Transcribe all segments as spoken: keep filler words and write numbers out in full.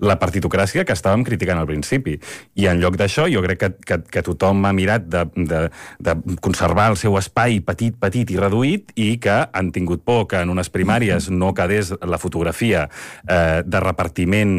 la partitocràcia que estàvem criticant al principi. I en lloc d'això, jo crec que, que, que tothom ha mirat de, de, de conservar el seu espai petit, petit i reduït, i que han tingut por que en unes primàries no quedés la fotografia eh, de repartiment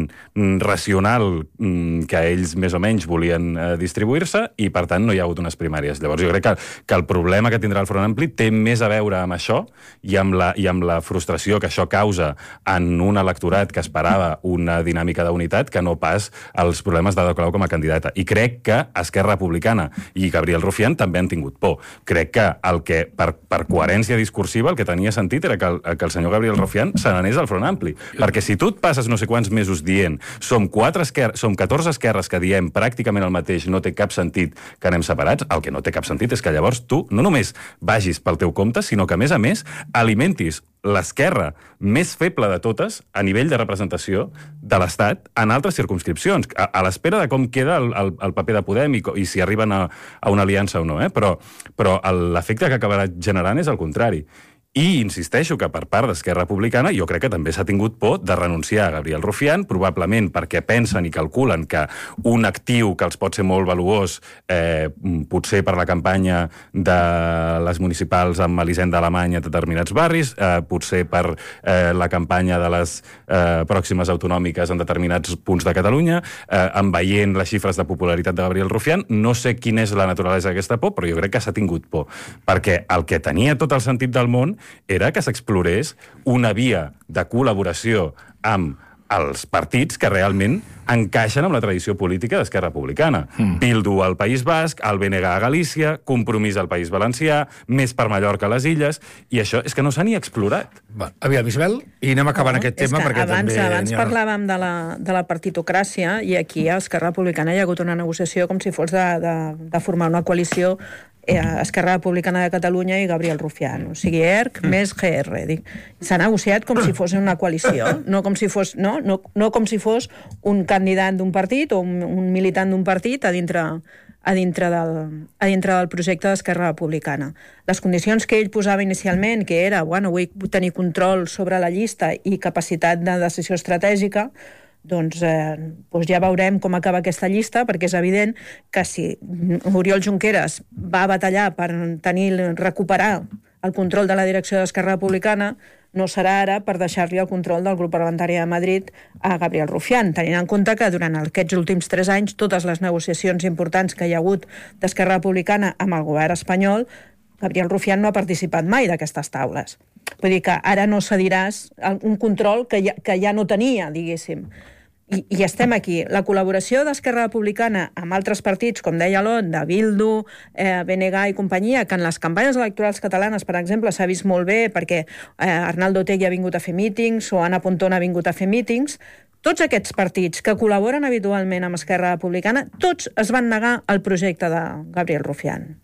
racional que ells més o menys volien eh, distribuir-se, i per tant no hi ha hagut unes primàries. Llavors jo crec que, que el problema que tindrà el Front Ampli té més a veure amb això i amb la, i amb la frustració que això causa en un electorat que esperava una dinàmica d'unitat que no pas els problemes d'Ada Colau com a candidata. I crec que Esquerra Republicana i Gabriel Rufián també han tingut por. Crec que, el que per, per coherència discursiva el que tenia sentit era que el, que el senyor Gabriel Rufián se n'anés al Front Ampli. Perquè si tu et passes no sé quants mesos dient som, quatre esquer som catorze esquerres que diem pràcticament el mateix, no té cap sentit que anem separats, el que no té cap sentit és que llavors tu no només vagis pel teu compte, sinó que, a més a més, alimentis l'esquerra més feble de totes a nivell de representació de l'Estat en altres circumscripcions, a, a l'espera de com queda el, el, el paper de Podem i, i si arriben a, a una aliança o no, eh? però, però l'efecte que acabarà generant és el contrari. I insisteixo que per part d'Esquerra Republicana jo crec que també s'ha tingut por de renunciar a Gabriel Rufián, probablement perquè pensen i calculen que un actiu que els pot ser molt valuós, eh, potser per la campanya de les municipals amb Elisenda Alemany a determinats barris, eh, potser per eh, la campanya de les eh, pròximes autonòmiques en determinats punts de Catalunya, eh, en veient les xifres de popularitat de Gabriel Rufián, no sé quina és la naturalesa d'aquesta por, però jo crec que s'ha tingut por, perquè el que tenia tot el sentit del món era que s'explorés una via de col·laboració amb els partits que realment encaixen amb la tradició política d'Esquerra Republicana. Mm. Bildu al País Basc, el B N G a Galícia, Compromís al País Valencià, més per Mallorca a les Illes, i això és que no s'ha ni explorat. Va, aviam, Isabel, i anem acabant no, aquest tema perquè abans, també... Abans ha... parlàvem de la, de la partitocràcia, i aquí a Esquerra Republicana hi ha hagut una negociació com si fos de, de, de formar una coalició Esquerra Republicana de Catalunya i Gabriel Rufián, o sigui, E R C més G R. S'ha negociat com si fos una coalició, no com si fos, no, no, no com si fos un candidat d'un partit o un, un militant d'un partit a dintre, a dintre, del, a dintre del projecte d'Esquerra Republicana. Les condicions que ell posava inicialment, que era, bueno, vull tenir control sobre la llista i capacitat de decisió estratègica, doncs, eh, doncs ja veurem com acaba aquesta llista, perquè és evident que si Oriol Junqueras va batallar per tenir, recuperar el control de la direcció d'Esquerra Republicana, no serà ara per deixar-li el control del grup parlamentari de Madrid a Gabriel Rufián, tenint en compte que durant aquests últims tres anys totes les negociacions importants que hi ha hagut d'Esquerra Republicana amb el govern espanyol, Gabriel Rufián no ha participat mai d'aquestes taules. Vull dir que ara no cediràs un control que ja, que ja no tenia, diguéssim. I, i estem aquí. La col·laboració d'Esquerra Republicana amb altres partits, com deia l'On, de Bildu, eh, B N G i companyia, que en les campanyes electorals catalanes, per exemple, s'ha vist molt bé perquè eh, Arnaldo Otegi ha vingut a fer mítings o Ana Pontón ha vingut a fer mítings. Tots aquests partits que col·laboren habitualment amb Esquerra Republicana, tots es van negar al projecte de Gabriel Rufián.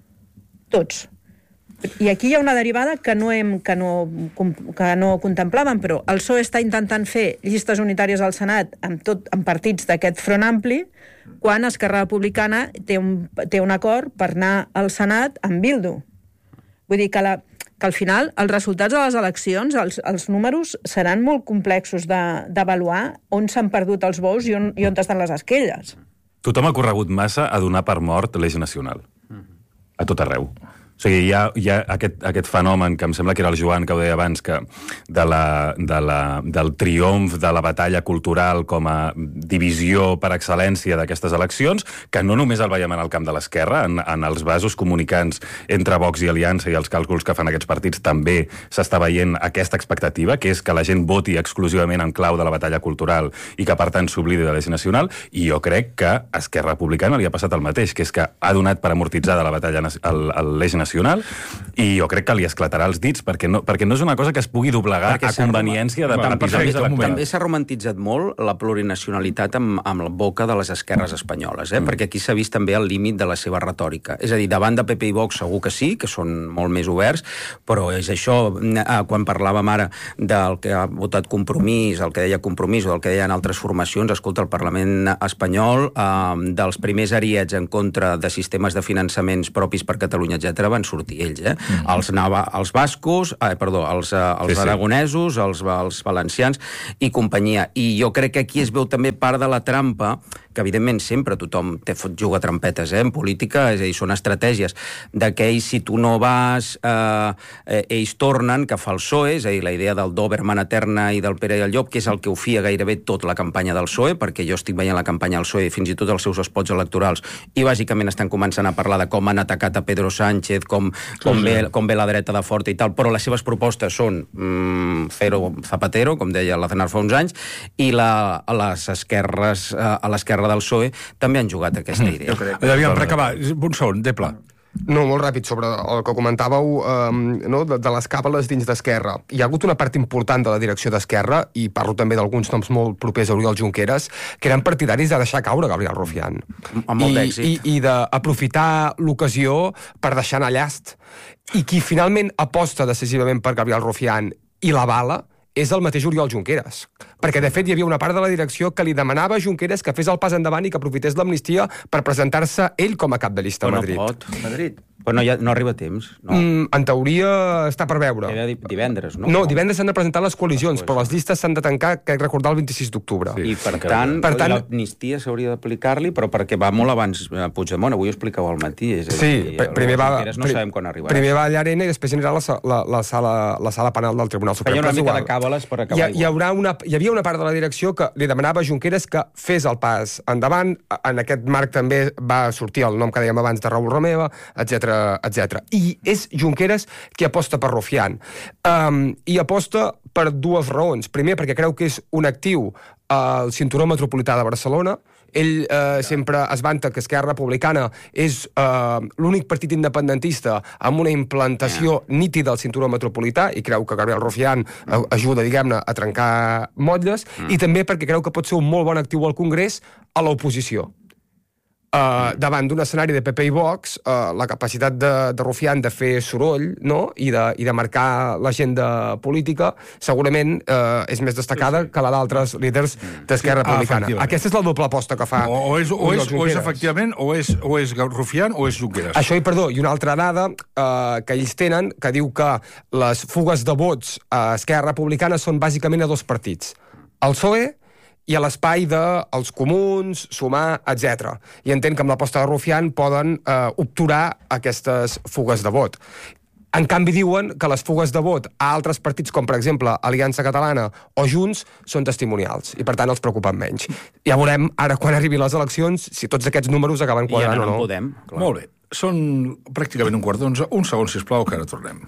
Tots. I aquí hi ha una derivada que no, hem, que no, que no contemplàvem, però el P S O E està intentant fer llistes unitàries al Senat amb, tot, amb partits d'aquest front ampli, quan Esquerra Republicana té un, té un acord per anar al Senat amb Bildu. Vull dir que, la, que al final els resultats de les eleccions, els, els números seran molt complexos d'avaluar de, on s'han perdut els bous i on, i on estan les esquelles. Tothom ha corregut massa a donar per mort l'eix nacional. A tot arreu. O sigui, hi ha, hi ha aquest, aquest fenomen, que em sembla que era el Joan que ho deia abans, que de la, de la, del triomf de la batalla cultural com a divisió per excel·lència d'aquestes eleccions, que no només el veiem en el camp de l'esquerra, en, en els vasos comunicants entre Vox i Aliança i els càlculs que fan aquests partits també s'està veient aquesta expectativa, que és que la gent voti exclusivament en clau de la batalla cultural i que, per tant, s'oblidi de l'eix nacional, i jo crec que a Esquerra Republicana li ha passat el mateix, que és que ha donat per amortitzada la batalla l'eix nacional, i jo crec que li esclatarà els dits, perquè no, perquè no és una cosa que es pugui doblegar perquè a conveniència d'episodis electorals. També s'ha romantitzat molt la plurinacionalitat amb, amb la boca de les esquerres espanyoles, eh? Mm. perquè aquí s'ha vist també el límit de la seva retòrica. És a dir, davant de P P i Vox segur que sí, que són molt més oberts, però és això, quan parlàvem ara del que ha votat Compromís, el que deia Compromís o del que deien altres formacions, escolta, el Parlament espanyol, eh, dels primers ariets en contra de sistemes de finançaments propis per Catalunya, etcètera, van van sortir ells, eh? Mm. Els, nava, els bascos, eh, perdó, els, els sí, aragonesos, sí. els, els valencians i companyia. I jo crec que aquí es veu també part de la trampa, que evidentment sempre tothom té, juga trampetes, eh, en política, és a dir, són estratègies, de que ells, si tu no vas, eh, eh, ells tornen, que fa el P S O E, és a dir, la idea del Doberman Eterna i del Pere i el Llop, que és el que ofia gairebé tot la campanya del P S O E, perquè jo estic veient la campanya del P S O E, fins i tot els seus espots electorals, i bàsicament estan començant a parlar de com han atacat a Pedro Sánchez, com, com, sí, ve, com ve la dreta de forta i tal, però les seves propostes són mm, Cero Zapatero, com deia l'Aznar fa uns anys, i la, a les esquerres, a l'esquerra del P S O E també han jugat aquesta idea. Mm. Aviam, per acabar, un segon, Depla. No, molt ràpid, sobre el que comentàveu um, no, de, de les càbales dins d'Esquerra. Hi ha hagut una part important de la direcció d'Esquerra, i parlo també d'alguns noms molt propers a Oriol Junqueras, que eren partidaris de deixar caure Gabriel Rufián. Amb molt d'èxit. I, i, i d'aprofitar l'ocasió per deixar anar llast. I qui finalment aposta decisivament per Gabriel Rufián i l'avala és el mateix Oriol Junqueras. Perquè, de fet, hi havia una part de la direcció que li demanava a Junqueras que fes el pas endavant i que aprofités l'amnistia per presentar-se ell com a cap de llista a Madrid. No pot, Madrid. Però no, hi ha, no arriba a temps. No. Mm, en teoria està per veure. Era divendres, no? No, divendres s'han de presentar les coalicions, pues, però les llistes s'han de tancar, crec recordar, el vint-i-sis d'octubre. Sí. I, per tant, per tant l'amnistia s'hauria d'aplicar-li, però perquè va molt abans a Puigdemont, avui ho explicau al matí. És sí, dir, primer va... No sabem quan arribarà. Primer va a Llarena i després anirà a la, la, la, sala, la sala penal del Tribunal Suprem. Feia una mica de càbales per acabar hi, hi, haurà una, hi havia una part de la direcció que li demanava a Junqueras que fes el pas endavant. En aquest marc també va sortir el nom que dèiem abans de Raül Romeva, etcètera, etcètera. I és Junqueras qui aposta per Rufián. Um, I aposta per dues raons. Primer, perquè creu que és un actiu al cinturó metropolità de Barcelona. Ell eh, sempre es vanta que Esquerra Republicana és eh, l'únic partit independentista amb una implantació nítida al cinturó metropolità, i creu que Gabriel Rufián eh, ajuda, diguem-ne, a trencar motlles, mm. i també perquè creu que pot ser un molt bon actiu al Congrés a l'oposició. Uh, davant d'un escenari de P P i Vox, uh, la capacitat de, de Rufián de fer soroll, no? I, de, i de marcar l'agenda política segurament uh, és més destacada que la d'altres líders d'Esquerra Republicana. Ah, aquesta és la doble aposta que fa. O, o, és, o, és, o és efectivament, o és, o és Rufián o és Junqueras. Això, i perdó, i una altra dada uh, que ells tenen, que diu que les fugues de vots a Esquerra Republicana són bàsicament a dos partits. El P S O E i a l'espai dels comuns, Sumar, etcètera. I entenc que amb l'aposta de Rufián poden eh, obturar aquestes fugues de vot. En canvi, diuen que les fugues de vot a altres partits, com per exemple Aliança Catalana o Junts, són testimonials, i per tant els preocupen menys. Ja veurem, ara quan arribin les eleccions, si tots aquests números acaben quadrant ja no o no. Podem, clar. Molt bé. Són pràcticament un quart d'onze. Un segon, sisplau, que ara tornem.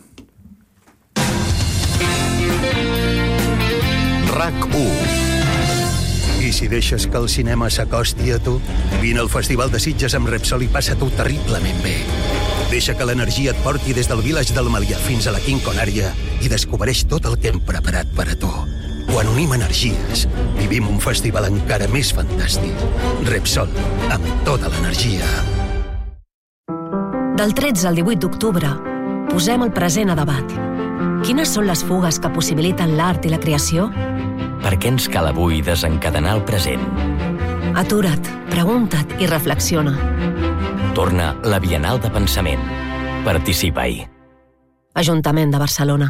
RAC u. I si deixes que el cinema s'acosti a tu, vine al Festival de Sitges amb Repsol i passa-t'ho terriblement bé. Deixa que l'energia et porti des del Village del Melià fins a la Quinconària i descobreix tot el que hem preparat per a tu. Quan unim energies, vivim un festival encara més fantàstic. Repsol, amb tota l'energia. Del tretze al divuit d'octubre, posem el present a debat. Quines són les fugues que possibiliten l'art i la creació? Per què ens cal avui desencadenar el present? Atura't, pregunta't i reflexiona. Torna la Bienal de Pensament. Participa-hi. Ajuntament de Barcelona.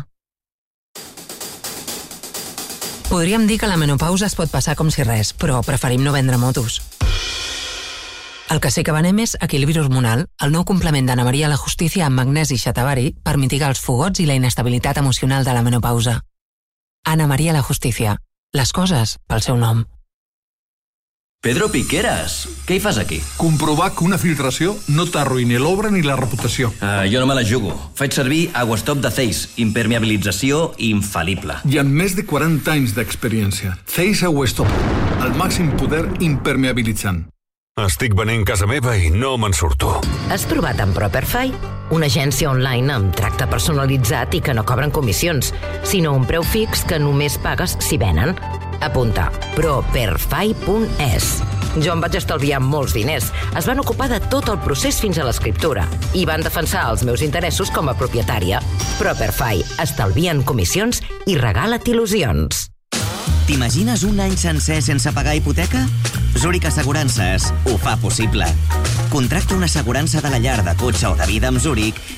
Podríem dir que la menopausa es pot passar com si res, però preferim no vendre motos. El que sí que venem és Equilibri Hormonal, el nou complement d'Anna Maria La Justícia amb magnesi i xatavari per mitigar els fogots i la inestabilitat emocional de la menopausa. Anna Maria La Justícia. Les coses pel seu nom. Pedro Piqueras, què hi fas aquí? Comprovar que una filtració no t'arruïni l'obra ni la reputació. Uh, jo no me la jugo. Faig servir Aguastop de Zeiss, impermeabilització infal·lible. I amb més de quaranta anys d'experiència. Zeiss Aguastop, el màxim poder impermeabilitzant. Estic venent casa meva i no me'n surto. Has provat amb Properfy? Una agència online amb tracte personalitzat i que no cobren comissions, sinó un preu fix que només pagues si venen. Apunta properfy punt es. Jo em vaig estalviar molts diners. Es van ocupar de tot el procés fins a l'escriptura i van defensar els meus interessos com a propietària. Properfy. Estalvien comissions i regala't il·lusions. T'imagines un any sencer sense pagar hipoteca? Zurich Assegurances ho fa possible. Contracta una assegurança de la llar, de cotxe o de vida amb Zurich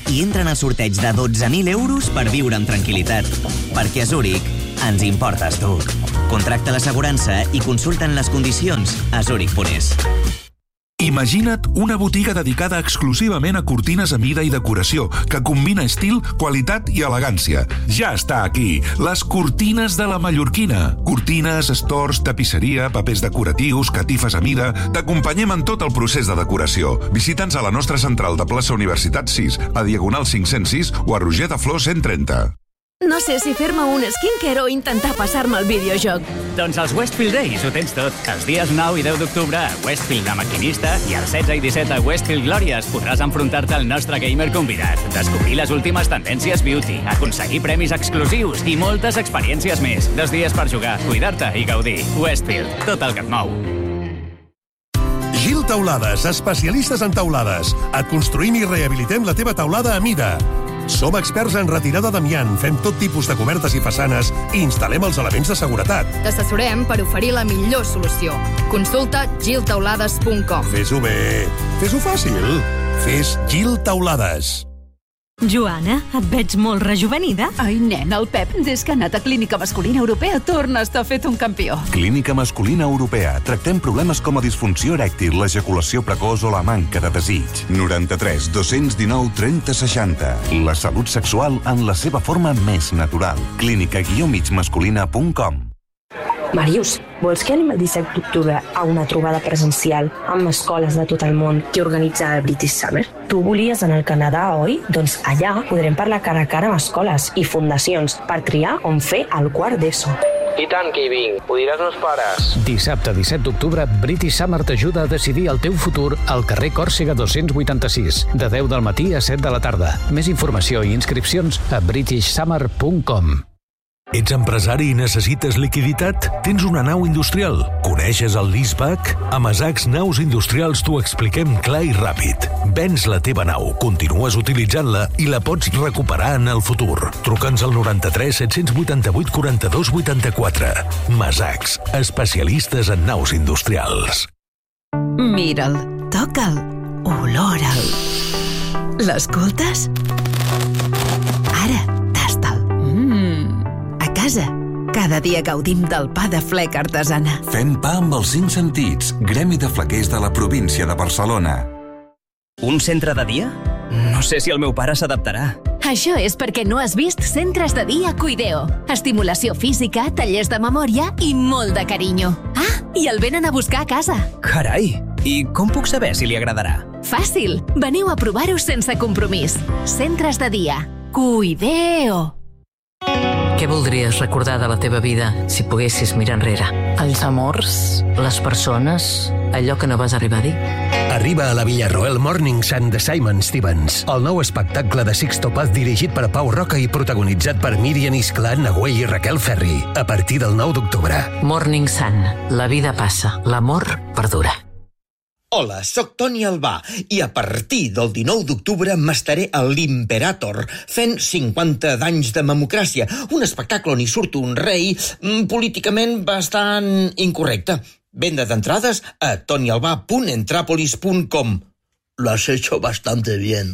i entra en el sorteig de dotze mil euros per viure amb tranquil·litat. Perquè a Zurich ens importes tu. Contracta l'assegurança i consulta'n les condicions a zurich punt es. Imagina't una botiga dedicada exclusivament a cortines a mida i decoració, que combina estil, qualitat i elegància. Ja està aquí, les cortines de la Mallorquina. Cortines, estors, tapisseria, papers decoratius, catifes a mida... T'acompanyem en tot el procés de decoració. Visita'ns a la nostra central de plaça Universitat sis, a Diagonal cinc-cents sis o a Roger de Flor cent trenta. No sé si fer-me un skincare o intentar passar-me el videojoc. Doncs als Westfield Days ho tens tot. Els dies nou i deu d'octubre a Westfield de Maquinista i el setze i disset a Westfield Glòries podràs enfrontar-te al nostre gamer convidat, descobrir les últimes tendències beauty, aconseguir premis exclusius i moltes experiències més. Dos dies per jugar, cuidar-te i gaudir. Westfield, tot el que et mou. Gil Taulades, especialistes en taulades. Et construïm i rehabilitem la teva taulada a mida. Som experts en retirada d'amiant, fem tot tipus de cobertes i façanes i instal·lem els elements de seguretat. T'assessorem per oferir la millor solució. Consulta gil taulades punt com. Fes-ho bé, fes-ho fàcil. Fes Gil Taulades. Joana, et veig molt rejuvenida. Ai, nen, el Pep, des que ha anat a Clínica Masculina Europea, torna a estar fet un campió. Clínica Masculina Europea. Tractem problemes com la disfunció erèctil, l'ejaculació precoç o la manca de desig. noranta-tres dos-cents dinou trenta seixanta. La salut sexual en la seva forma més natural. clínica guió mig masculina punt com. Màrius, vols que anem el disset d'octubre a una trobada presencial amb escoles de tot el món que organitza el British Summer? Tu volies anar al Canadà, oi? Doncs allà podrem parlar cara a cara amb escoles i fundacions per triar on fer el quart d'ESO. I tant que hi vinc, ho diràs als pares. Dissabte disset d'octubre, British Summer t'ajuda a decidir el teu futur al carrer Còrsega dos-cents vuitanta-sis, de deu del matí a set de la tarda. Més informació i inscripcions a british summer punt com. Ets empresari i necessites liquiditat? Tens una nau industrial? Coneixes el leaseback? A Masacs Naus Industrials t'ho expliquem clar i ràpid. Vens la teva nau, continues utilitzant-la i la pots recuperar en el futur. Truca'ns al noranta-tres set-cents vuitanta-vuit quaranta-dos vuitanta-quatre. Masacs, especialistes en naus industrials. Mira'l, toca'l, olora'l. L'escoltes? Ara, tasta'l. Mmm... Casa. Cada dia gaudim del pa de flec artesana. Fem pa amb els cinc sentits. Gremi de flequers de la província de Barcelona. Un centre de dia? No sé si el meu pare s'adaptarà. Això és perquè no has vist Centres de Dia Cuideo. Estimulació física, tallers de memòria i molt de carinyo. Ah, i el venen a buscar a casa. Carai, i com puc saber si li agradarà? Fàcil, veniu a provar-ho sense compromís. Centres de Dia Cuideo. Què voldries recordar de la teva vida si poguessis mirar enrere? Els amors, les persones, allò que no vas arribar a dir? Arriba a la Villarroel Morning Sun de Simon Stevens, el nou espectacle de Sixto Paz dirigit per Pau Roca i protagonitzat per Míriam Isclà, Nagüell i Raquel Ferri, a partir del nou d'octubre. Morning Sun, la vida passa, l'amor perdura. Hola, sóc Toni Albà i a partir del dinou d'octubre m'estaré a l'Imperator fent cinquanta d'anys de democràcia, un espectacle on hi surt un rei políticament bastant incorrecte. Venda d'entrades a tonyalbà punt entrapolis punt com. Lo has hecho bastante bien.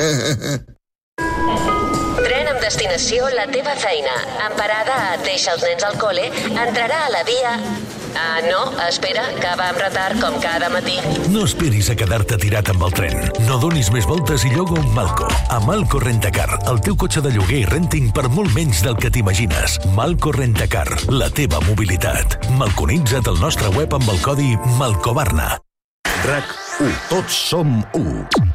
Tren amb destinació La teva feina. En parada a Deixa els nens al col·le, entrarà a la via... Ah, no, espera, que va amb retard com cada matí. No esperis a quedar-te tirat amb el tren. No donis més voltes i lloga un Malco. A Malco Rentacar, el teu cotxe de lloguer i renting per molt menys del que t'imagines. Malco Rentacar, la teva mobilitat. Malconitza't al nostre web amb el codi Malcobarna. RAC u. Tots som u.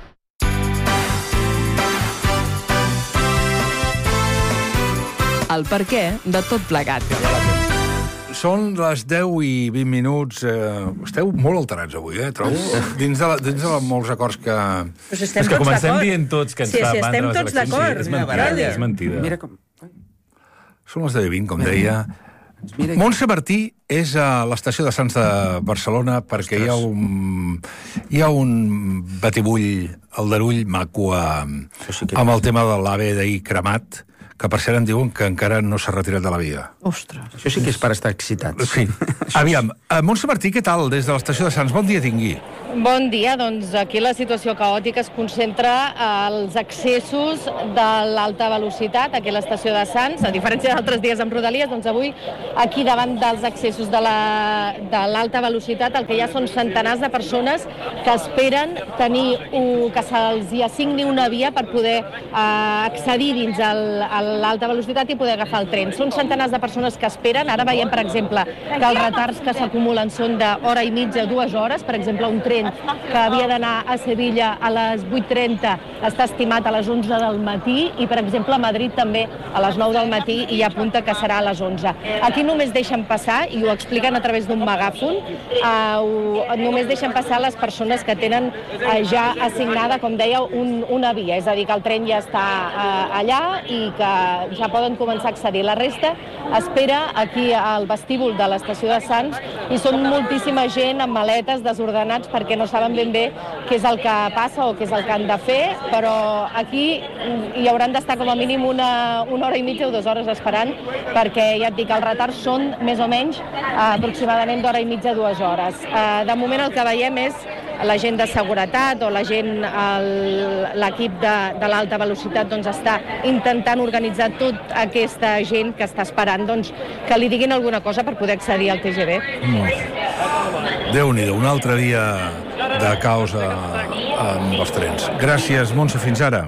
El perquè de tot plegat. Són les deu i vint minuts. Eh, esteu molt alterats avui, eh, trobo. Dins de, la, dins de la, molts acords que... Però si estem és que tots comencem d'acord. dient tots que ens sí, fa sí, mandra estem les tots eleccions. d'acord. Sí, és mentida, Mira, és mentida. Mira com... Són les deu i vint, com deia. Mira... Montse Martí és a l'estació de Sants de Barcelona perquè hi ha un, hi ha un batibull, aldarull maco a, amb el tema de l'A V d'ahir cremat, que per cert em diuen que encara no s'ha retirat de la via. Ostres. Això sí que és per estar excitats. Sí. Aviam, Montse Martí, què tal, des de l'estació de Sants? Bon dia tingui. Bon dia, doncs aquí la situació caòtica es concentra als accessos de l'alta velocitat, aquí a l'estació de Sants, a diferència d'altres dies amb Rodalies, doncs avui aquí davant dels accessos de l'alta velocitat el que hi ha són centenars de persones que esperen tenir un, que se'ls hi assigni una via per poder eh, accedir dins el, l'alta velocitat i poder agafar el tren. Són centenars de persones que esperen, ara veiem per exemple que els retards que s'acumulen són d'hora i mitja, dues hores, per exemple un tren que havia d'anar a Sevilla a les vuit trenta està estimat a les onze del matí i, per exemple, a Madrid també a les nou del matí i apunta que serà a les onze. Aquí només deixen passar, i ho expliquen a través d'un megàfon, eh, només deixen passar les persones que tenen eh, ja assignada, com deia, un, una via, és a dir, que el tren ja està eh, allà i que ja poden començar a accedir. La resta espera aquí al vestíbul de l'estació de Sants i són moltíssima gent amb maletes desordenats perquè que no saben ben bé què és el que passa o què és el que han de fer, però aquí hi hauran d'estar com a mínim una, una hora i mitja o dues hores esperant, perquè ja et dic, els retards són més o menys eh, aproximadament d'hora i mitja a dues hores. Eh, de moment el que veiem és la gent de seguretat o la gent, l'equip de, de l'alta velocitat doncs està intentant organitzar tota aquesta gent que està esperant doncs, que li diguin alguna cosa per poder accedir al T G V. Mm. Déu-n'hi-do, un altre dia de caos a, amb els trens. Gràcies, Montse, fins ara.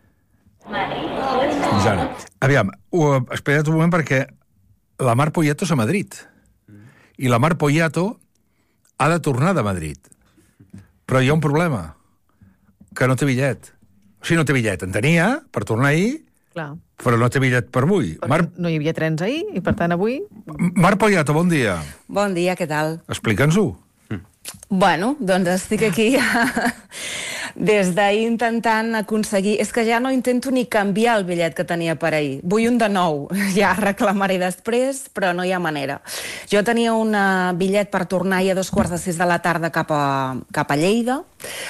Fins ara. Aviam, uh, espera't un moment perquè la Mar Poyato és a Madrid. I la Mar Poyato ha de tornar de Madrid. Però hi ha un problema, que no té bitllet. O sigui, no té bitllet. En tenia per tornar ahir, clar, però no té bitllet per avui. Mar... No hi havia trens ahir, i per tant avui... Mar Poyato, bon dia. Bon dia, què tal? Explica'ns-ho. Bueno, doncs estic aquí des d'ahir intentant aconseguir... És que ja no intento ni canviar el bitllet que tenia per ahir. Vull un de nou. Ja reclamaré després, però no hi ha manera. Jo tenia un bitllet per tornar ahir a dos quarts de sis de la tarda cap a, cap a Lleida.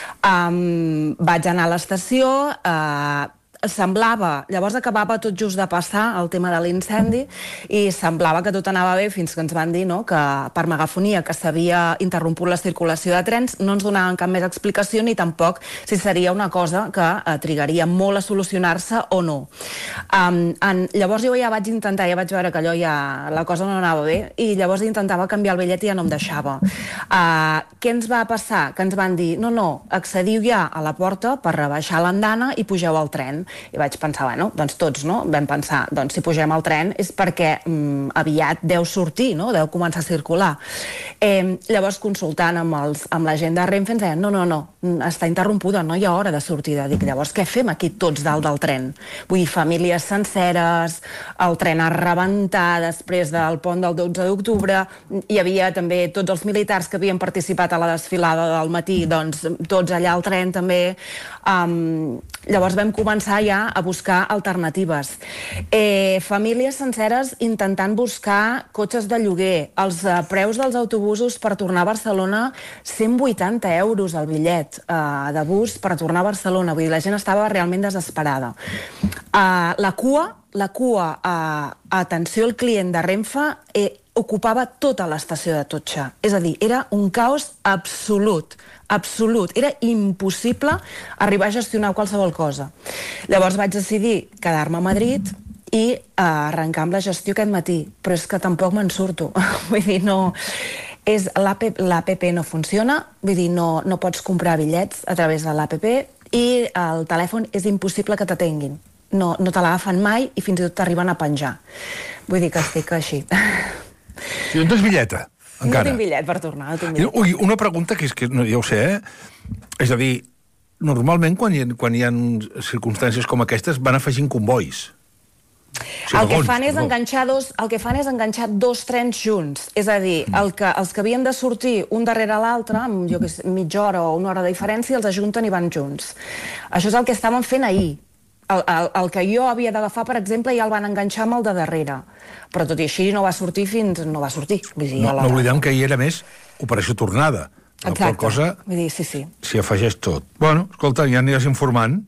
Um, vaig anar a l'estació... Uh, semblava, llavors acabava tot just de passar el tema de l'incendi i semblava que tot anava bé fins que ens van dir, no?, que per megafonia que s'havia interromput la circulació de trens, no ens donaven cap més explicació ni tampoc si seria una cosa que eh, trigaria molt a solucionar-se o no. Um, en, llavors jo ja vaig intentar, ja vaig veure que allò ja la cosa no anava bé i llavors intentava canviar el bitllet i ja no em deixava. Uh, què ens va passar? Que ens van dir, no, no, accediu ja a la porta per rebaixar l'andana i pugeu al tren. I vaig pensar, bueno, doncs tots, no? Vam pensar, doncs si pugem al tren és perquè mm, aviat deu sortir, no? Deu començar a circular. Eh, llavors, consultant amb, els, amb la gent de Renfe, ens deien, no, no, no, està interrompuda, no hi ha hora de sortida. Dic, llavors, què fem aquí tots dalt del tren? Vull dir, famílies senceres, el tren a rebentar després del pont del dotze d'octubre, hi havia també tots els militars que havien participat a la desfilada del matí, doncs tots allà al tren també. Um, llavors vam començar ja a buscar alternatives. Eh, famílies senceres intentant buscar cotxes de lloguer. Els eh, preus dels autobusos per tornar a Barcelona, cent vuitanta euros el bitllet eh, de bus per tornar a Barcelona. Vull dir, la gent estava realment desesperada. Eh, la cua, la cua a eh, atenció al client de Renfe eh, ocupava tota l'estació de Totxa. És a dir, era un caos absolut. Absolut. Era impossible arribar a gestionar qualsevol cosa. Llavors vaig decidir quedar-me a Madrid i uh, arrencar amb la gestió aquest matí. Però és que tampoc me'n surto. Vull dir, no... L'A P P no funciona, vull dir, no, no pots comprar bitllets a través de l'A P P i el telèfon és impossible que t'atenguin. No, no te l'agafen mai i fins i tot t'arriben a penjar. Vull dir que estic així. I on tens bitlleta? Encara. No tinc bitllet per tornar, no tinc bitllet. Ui, una pregunta que és que no, ja ho sé, eh? És a dir, normalment quan hi ha, quan hi ha circumstàncies com aquestes van afegint convois. O sigui, el, que vagons, fan és no? enganxar dos, el que fan és enganxar dos trens junts. És a dir, el que, els que havien de sortir un darrere l'altre, amb jo que sé, mitja hora o una hora de diferència, els ajunten i van junts. Això és el que estaven fent ahir. El, el, el que jo havia d'agafar, per exemple, ja el van enganxar amb el de darrere. Però tot i així no va sortir fins... no va sortir. Vull dir, no, la... no oblidem que ahir era més operació tornada. Exacte. La qual cosa vull dir, sí, sí. s'hi afegeix tot. Bueno, escolta, ja aniràs informant.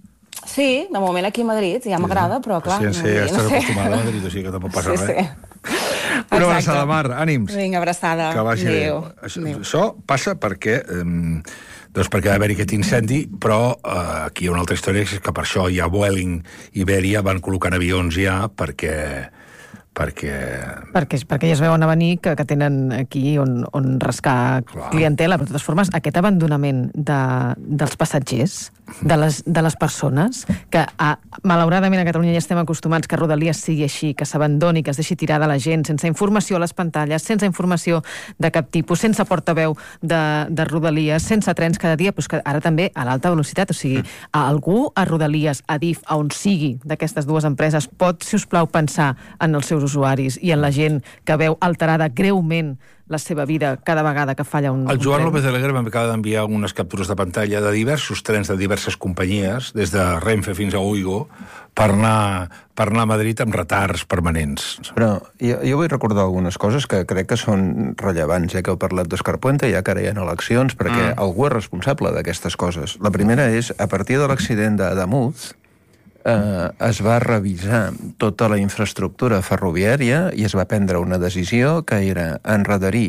Sí, de moment aquí a Madrid, ja m'agrada, però clar... Sí, sí, ja estàs acostumada a Madrid, o sigui que tampoc passa res. Sí, sí. Una abraçada, Mar, ànims. Vinga, abraçada. Que vagi bé. Això, això passa perquè... Eh, doncs perquè va haver-hi aquest incendi, però eh, aquí hi ha una altra història, que és que per això ja Vueling i Iberia van col·locant avions ja perquè... perquè... Perquè, perquè ja es veuen a venir que, que tenen aquí on, on rascar Clar. clientela. Però de totes formes, aquest abandonament de, dels passatgers, de les, de les persones, que a, malauradament a Catalunya ja estem acostumats que Rodalies sigui així, que s'abandoni, que es deixi tirar de la gent, sense informació a les pantalles, sense informació de cap tipus, sense portaveu de, de Rodalies, sense trens cada dia, doncs que ara també a l'alta velocitat. O sigui, a algú a Rodalies, a D I F, a on sigui d'aquestes dues empreses, pot, si us plau, pensar en els seus usuaris i en la gent que veu alterada greument la seva vida cada vegada que falla un, el Joan un López de Alegre m'acaba d'enviar unes captures de pantalla de diversos trens de diverses companyies, des de Renfe fins a Ouigo, per anar, per anar a Madrid amb retards permanents. Però jo, jo vull recordar algunes coses que crec que són rellevants, ja que heu parlat d'Escarpuente, ja que ara hi ha eleccions, perquè mm. algú és responsable d'aquestes coses. La primera és, a partir de l'accident d'Ademuz, Eh, es va revisar tota la infraestructura ferroviària i es va prendre una decisió que era endarrerir,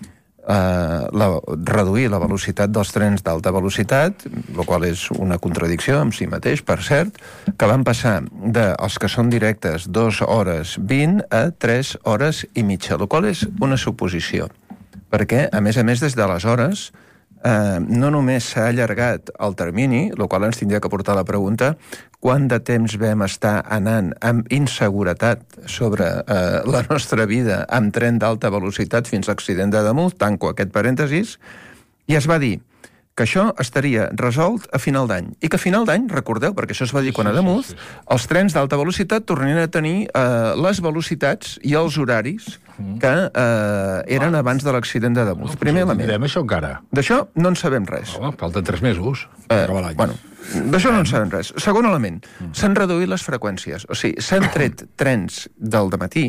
eh, la, reduir la velocitat dels trens d'alta velocitat, el qual és una contradicció en si mateix, per cert, que van passar dels que són directes dues hores vint a tres hores i mitja, el qual és una suposició, perquè, a més a més, des d'aleshores, eh, no només s'ha allargat el termini, el qual ens tindria que portar la pregunta quant de temps vam estar anant amb inseguretat sobre eh, la nostra vida amb tren d'alta velocitat fins a l'accident d'Ademuz, tanco aquest parèntesis, i es va dir que això estaria resolt a final d'any. I que a final d'any, recordeu, perquè això es va dir quan Ademuz, els trens d'alta velocitat tornarien a tenir eh, les velocitats i els horaris que eh, eren abans de l'accident d'Ademuz. Primer element. Direm això encara? D'això no en sabem res. Home, falten tres mesos. Eh, bueno, d'això no en sabem res. Segon element, s'han reduït les freqüències. O sigui, s'han tret trens del dematí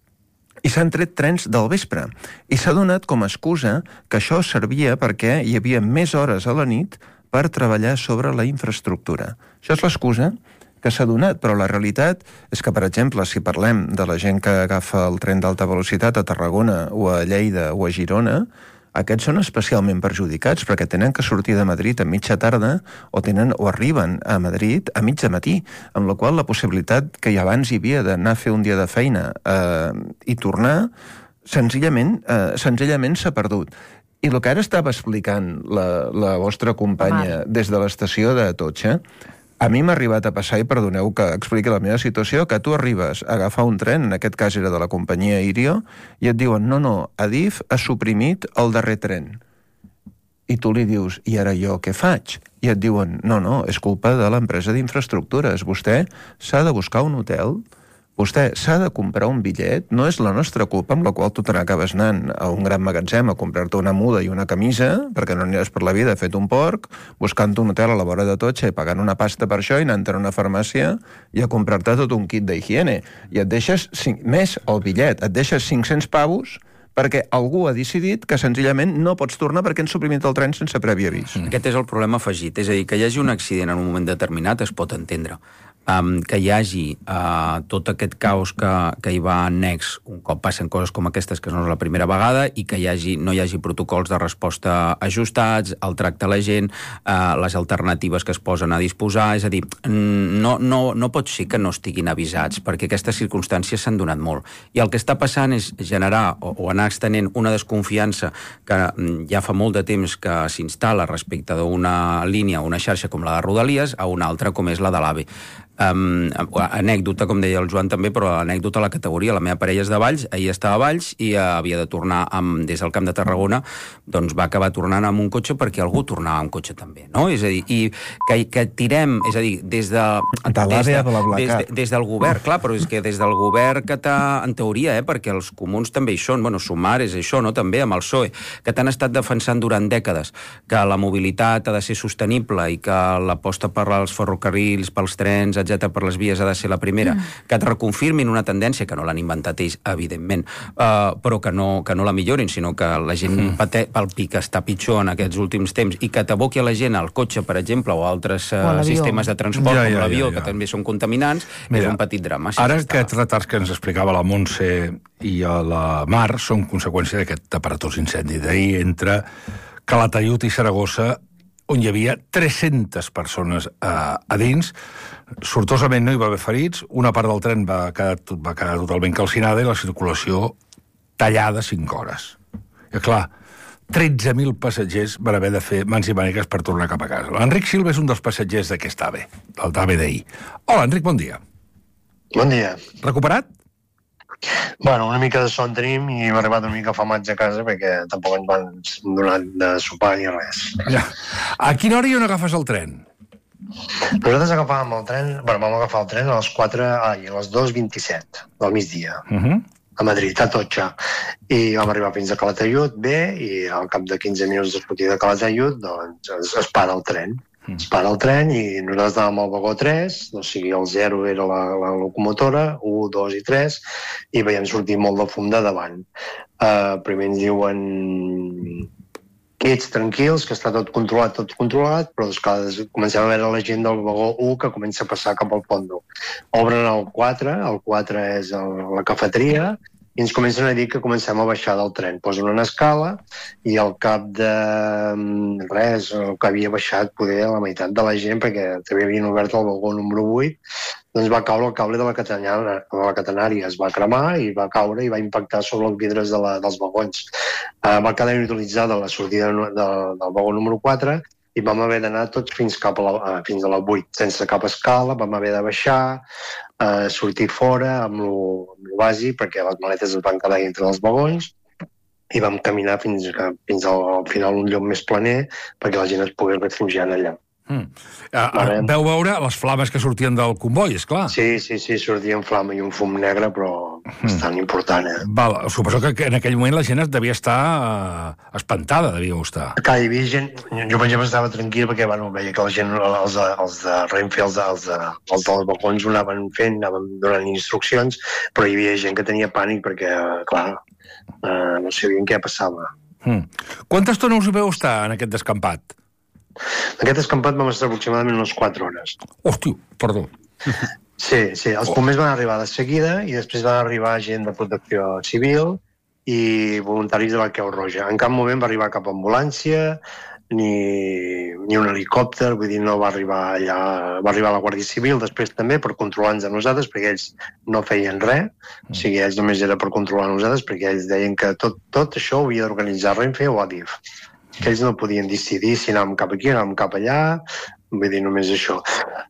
i s'han tret trens del vespre. I s'ha donat com a excusa que això servia perquè hi havia més hores a la nit per treballar sobre la infraestructura. Això és l'excusa que s'ha donat, però la realitat és que, per exemple, si parlem de la gent que agafa el tren d'alta velocitat a Tarragona o a Lleida o a Girona, aquests són especialment perjudicats perquè tenen que sortir de Madrid a mitja tarda o tenen o arriben a Madrid a mitja matí, amb la qual la possibilitat que ja abans hi havia d'anar a fer un dia de feina eh, i tornar, senzillament eh, senzillament s'ha perdut. I el que ara estava explicant la, la vostra companya des de l'estació de Atocha, a mi m'ha arribat a passar, i perdoneu que expliqui la meva situació, que tu arribes a agafar un tren, en aquest cas era de la companyia Irio, i et diuen, no, no, Adif ha suprimit el darrer tren. I tu li dius, i ara jo què faig? I et diuen, no, no, és culpa de l'empresa d'infraestructures. Vostè s'ha de buscar un hotel, vostè s'ha de comprar un bitllet, no és la nostra culpa, amb la qual tu te n'acabes anant a un gran magatzem a comprar-te una muda i una camisa, perquè no aniràs per la vida fet un porc, buscant un hotel a la vora de Atocha i pagant una pasta per això i anant a una farmàcia i a comprar-te tot un kit d'higiene. I et deixes, cinc, més el bitllet, et deixes cinc-cents pavos perquè algú ha decidit que senzillament no pots tornar perquè han suprimit el tren sense previ avís. Aquest és el problema afegit, és a dir, que hi hagi un accident en un moment determinat es pot entendre. Um, que hi hagi uh, tot aquest caos que, que hi va annex un cop passen coses com aquestes, que no és la primera vegada, i que hi hagi, no hi hagi protocols de resposta ajustats, el tracte a la gent, uh, les alternatives que es posen a disposar, és a dir, no, no, no pot ser que no estiguin avisats, perquè aquestes circumstàncies s'han donat molt. I el que està passant és generar o, o anar extenent una desconfiança que ja fa molt de temps que s'instal·la respecte d'una línia o una xarxa com la de Rodalies a una altra com és la de l'AVE. Um, anècdota, com deia el Joan també, però anècdota a la categoria. La meva parella és de Valls, ahir estava a Valls i uh, havia de tornar amb, des del Camp de Tarragona, doncs va acabar tornant amb un cotxe perquè algú tornava amb cotxe també, no? És a dir, i que, que tirem, és a dir, des de... de des, de, des, de, des del govern, clar, però és que des del govern que t'ha, en teoria, eh, perquè els comuns també hi són, bueno, Sumar és això, no?, també amb el P S O E, que t'han estat defensant durant dècades que la mobilitat ha de ser sostenible i que l'aposta per als ferrocarrils, pels trens, etcètera per les vies ha de ser la primera, mm. que et reconfirmin una tendència, que no l'han inventat ells, evidentment, uh, però que no, que no la millorin, sinó que la gent mm. pate, palpi que està pitjor en aquests últims temps i que t'aboqui a la gent al cotxe, per exemple, o altres uh, sistemes de transport, ja, ja, com l'avió, ja, ja. que també són contaminants, Mira, és un petit drama. Si ara està... aquests retards que ens explicava la Montse i a la Mar són conseqüència d'aquest aparatós incendi d'ahir entre Calatayud i Saragossa, on hi havia tres-centes persones a, a dins. Sortosament no hi va haver ferits, una part del tren va quedar, va quedar totalment calcinada i la circulació tallada cinc hores. I clar, tretze mil passatgers van haver de fer mans i mànigues per tornar cap a casa. L'Enric Silva és un dels passatgers d'aquest AVE, del AVE d'ahir. Hola, Enric, bon dia. Bon dia. Recuperat? Bueno, una mica de son tenim i hem arribat una mica afamats a casa perquè tampoc ens van donar de sopar ni res. Ja. A quina hora i on agafes el tren? Nosaltres agafàvem el tren, bueno, vam agafar el tren a les quatre, ai, a les dos vint-i-set del migdia, uh-huh. a Madrid, a Totxa. I vam arribar fins a Calatayud, bé, i al cap de quinze minuts de sortir de Calatayud, doncs es, es para el tren. Es para el tren i nosaltres anàvem al vagó tres, o sigui, el zero era la, la locomotora, u, dos i tres, i veiem sortir molt de fum de davant. Uh, primer ens diuen quiets, tranquils, que està tot controlat, tot controlat, però esclar, comencem a veure la gent del vagó u que comença a passar cap al fondo. Obren el quatre, el quatre és el, la cafeteria, i ens comencen a dir que comencem a baixar del tren. Posen una escala i al cap de res, el que havia baixat poder la meitat de la gent, perquè també havien obert el vagó número vuit, doncs va caure el cable de la catenària, de la catenària, es va cremar i va caure i va impactar sobre els vidres de la, dels vagons. Uh, va quedar inutilitzada la sortida de, de, del vagó número quatre i vam haver d'anar tots fins, cap a la, uh, fins a la vuit, sense cap escala, vam haver de baixar, uh, sortir fora amb lo, amb lo bàsic, perquè les maletes es van quedar entre els vagons, i vam caminar fins, fins al, al final un lloc més planer perquè la gent es pogués refugiar allà. Mm. Uh, veu veure les flames que sortien del comboi, esclar. Sí, sí, sí, sortien flama i un fum negre, però bastant mm. important, eh? Val, suposo que en aquell moment la gent es devia estar uh, espantada, devíeu estar. Clar, hi havia gent... Jo, per exemple, estava tranquil perquè, bueno, veia que la gent, els, els de Renfe, els, els, els dels balcons ho anaven fent, anaven donant instruccions, però hi havia gent que tenia pànic perquè, clar, uh, no sabien què passava. Mm. Quanta estona us veu estar en aquest descampat? En aquest escampat vam estar aproximadament unes quatre hores. Hòstia, perdó. Sí, sí, els bombers van arribar de seguida i després van arribar gent de protecció civil i voluntaris de la Creu Roja. En cap moment va arribar cap ambulància ni, ni un helicòpter, vull dir, no va arribar allà... Va arribar la Guàrdia Civil després també per controlar-nos a nosaltres, perquè ells no feien res, o sigui, ells només era per controlar a nosaltres, perquè ells deien que tot, tot això ho havia d'organitzar Renfe o Adif, que ells no podien decidir si anàvem cap aquí, anàvem cap allà, vull dir, només això.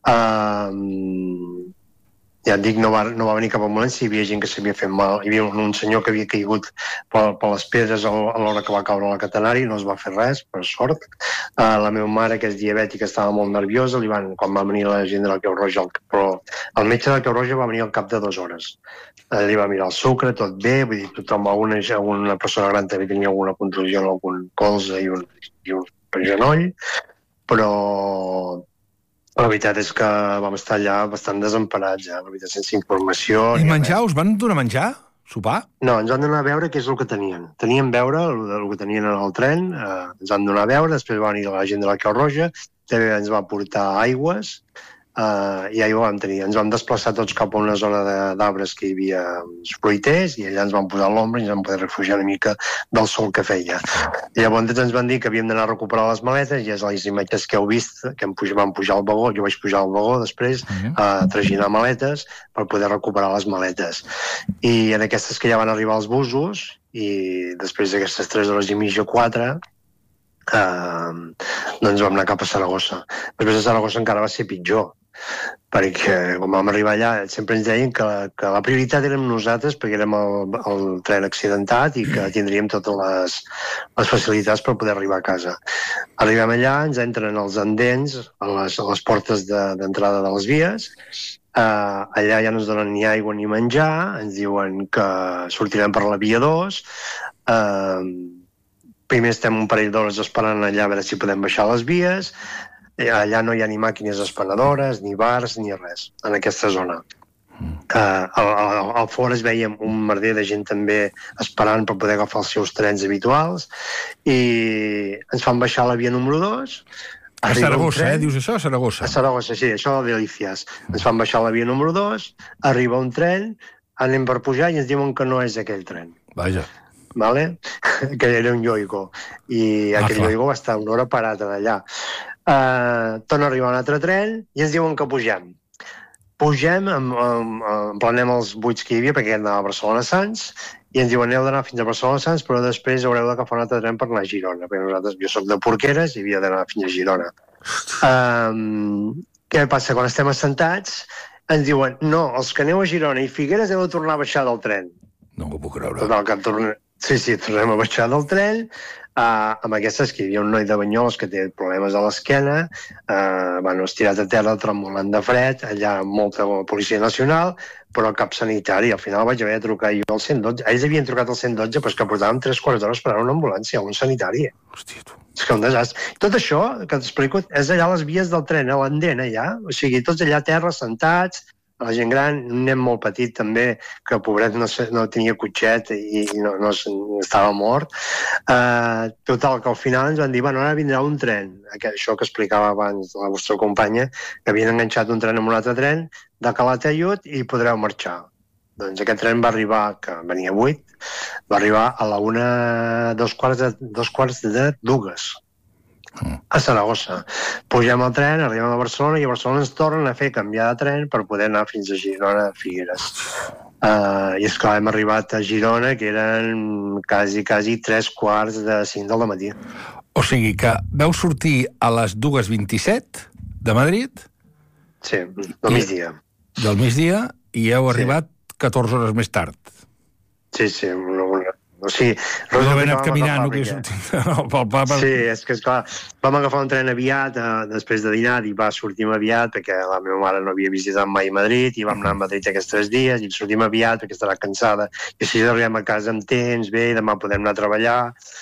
Uh, ja et dic, no va, no va venir cap ambulància, hi havia gent que s'havia fet mal, hi havia un, un senyor que havia caigut per, per les pedres a l'hora que va caure la catenària i no es va fer res, per sort. Uh, la meva mare, que és diabètica, estava molt nerviosa, li van, quan va venir la gent de la Creu Roja, però el metge de la Creu Roja va venir al cap de dues hores. Uh, li va mirar el sucre, tot bé, vull dir, tothom, alguna, alguna persona gran també tenia alguna contusió en algun colze i un, i un genoll, però la veritat és que vam estar allà bastant desemparats, ja, la veritat, sense informació. I menjar? Us van donar menjar? Sopar? No, ens van donar a veure què és el que tenien. Tenien veure el, el que tenien en el tren, eh, ens van donar a veure, després va venir la gent de la Creu Roja, també ens va portar aigües, Uh, i ahir ho vam tenir. Ens vam desplaçar tots cap a una zona d'arbres que hi havia fruiters i allà ens vam posar a l'ombra i ens vam poder refugiar una mica del sol que feia. I llavors ens van dir que havíem d'anar a recuperar les maletes i és les imatges que heu vist, que em puj, vam pujar al vagó, jo vaig pujar al vagó després uh-huh. a traginar maletes per poder recuperar les maletes. I en aquestes que ja van arribar els busos i després d'aquestes tres hores i mitja, quatre, uh, doncs vam anar cap a Saragossa. Després de Saragossa encara va ser pitjor, perquè quan vam arribar allà sempre ens deien que, que la prioritat érem nosaltres perquè érem el, el tren accidentat i que tindríem totes les, les facilitats per poder arribar a casa. Arribem allà, ens entren els andens a les, a les portes d'entrada de, de les vies, uh, allà ja no ens donen ni aigua ni menjar, ens diuen que sortirem per la via dos, uh, primer estem un parell d'hores esperant allà a veure si podem baixar les vies, allà no hi ha ni màquines espanadores, ni bars, ni res, en aquesta zona. Uh, al, al, al fora es veia un merder de gent també esperant per poder agafar els seus trens habituals, i ens fan baixar la via número dos. A Saragossa, eh? Dius això? A Saragossa. A Saragossa, sí, això de Delicias. Ens fan baixar la via número dos, arriba un tren, anem per pujar i ens diuen que no és aquell tren. Vaja. Vale? Que era un Yoigo. I ah, aquell clar. Yoigo va estar una hora parat allà. Uh, torna a arribar un altre tren i ens diuen que pugem. Pugem, em, em, emplenem els buits que hi havia, perquè anava a Barcelona-Sants, i ens diuen, heu d'anar fins a Barcelona-Sants, però després haureu d'agafar un altre tren per anar a Girona, perquè nosaltres, jo soc de Porqueres i havia d'anar fins a Girona. Um, què passa? Quan estem assentats, ens diuen, no, els que aneu a Girona i Figueres heu de tornar a baixar del tren. No ho puc creure. Total, que tornem... Sí, sí, tornem a baixar del tren, uh, amb aquestes que hi havia un noi de Banyoles que té problemes a l'esquena, uh, bueno, estirat a terra, tremolant de fred, allà molta policia nacional, però cap sanitari. Al final vaig haver de trucar jo al cent dotze. Ells havien trucat al cent dotze, però és que portàvem tres quarts d'hora esperant una ambulància, un sanitari. Hòstia, tu. És que un desastre. Tot això, que t'explico, és allà a les vies del tren, a l'Andena, allà. O sigui, tots allà a terra, sentats, la gent gran, un nen molt petit també, que pobret no, no tenia cotxet i, i no, no estava mort. Uh, total, que al final ens van dir, bueno, ara vindrà un tren, això que explicava abans la vostra companya, que havien enganxat un tren amb un altre tren de Calatayud i podreu marxar. Doncs aquest tren va arribar, que venia vuit, va arribar a la una, dos quarts de, dos quarts de dues. A Saragossa. Pugem al tren, arribem a Barcelona i a Barcelona ens tornen a fer canviar de tren per poder anar fins a Girona, a Figueres. Uh, I esclar, hem arribat a Girona, que eren quasi, quasi tres quarts de cinc del matí. O sigui que veu sortir a les dues vint-i-set de Madrid? Sí, del migdia. Del migdia, i heu arribat sí. catorze hores més tard. Sí, sí, una, una. O sigui, no haver anat caminant, no, que és... no, pel papa... Sí, és que, esclar, vam agafar un tren aviat eh, després de dinar i va sortim aviat perquè la meva mare no havia visitat mai Madrid i vam anar a Madrid aquests tres dies i sortim aviat perquè estarà cansada i així arribem a casa amb temps, bé, demà podem anar a treballar.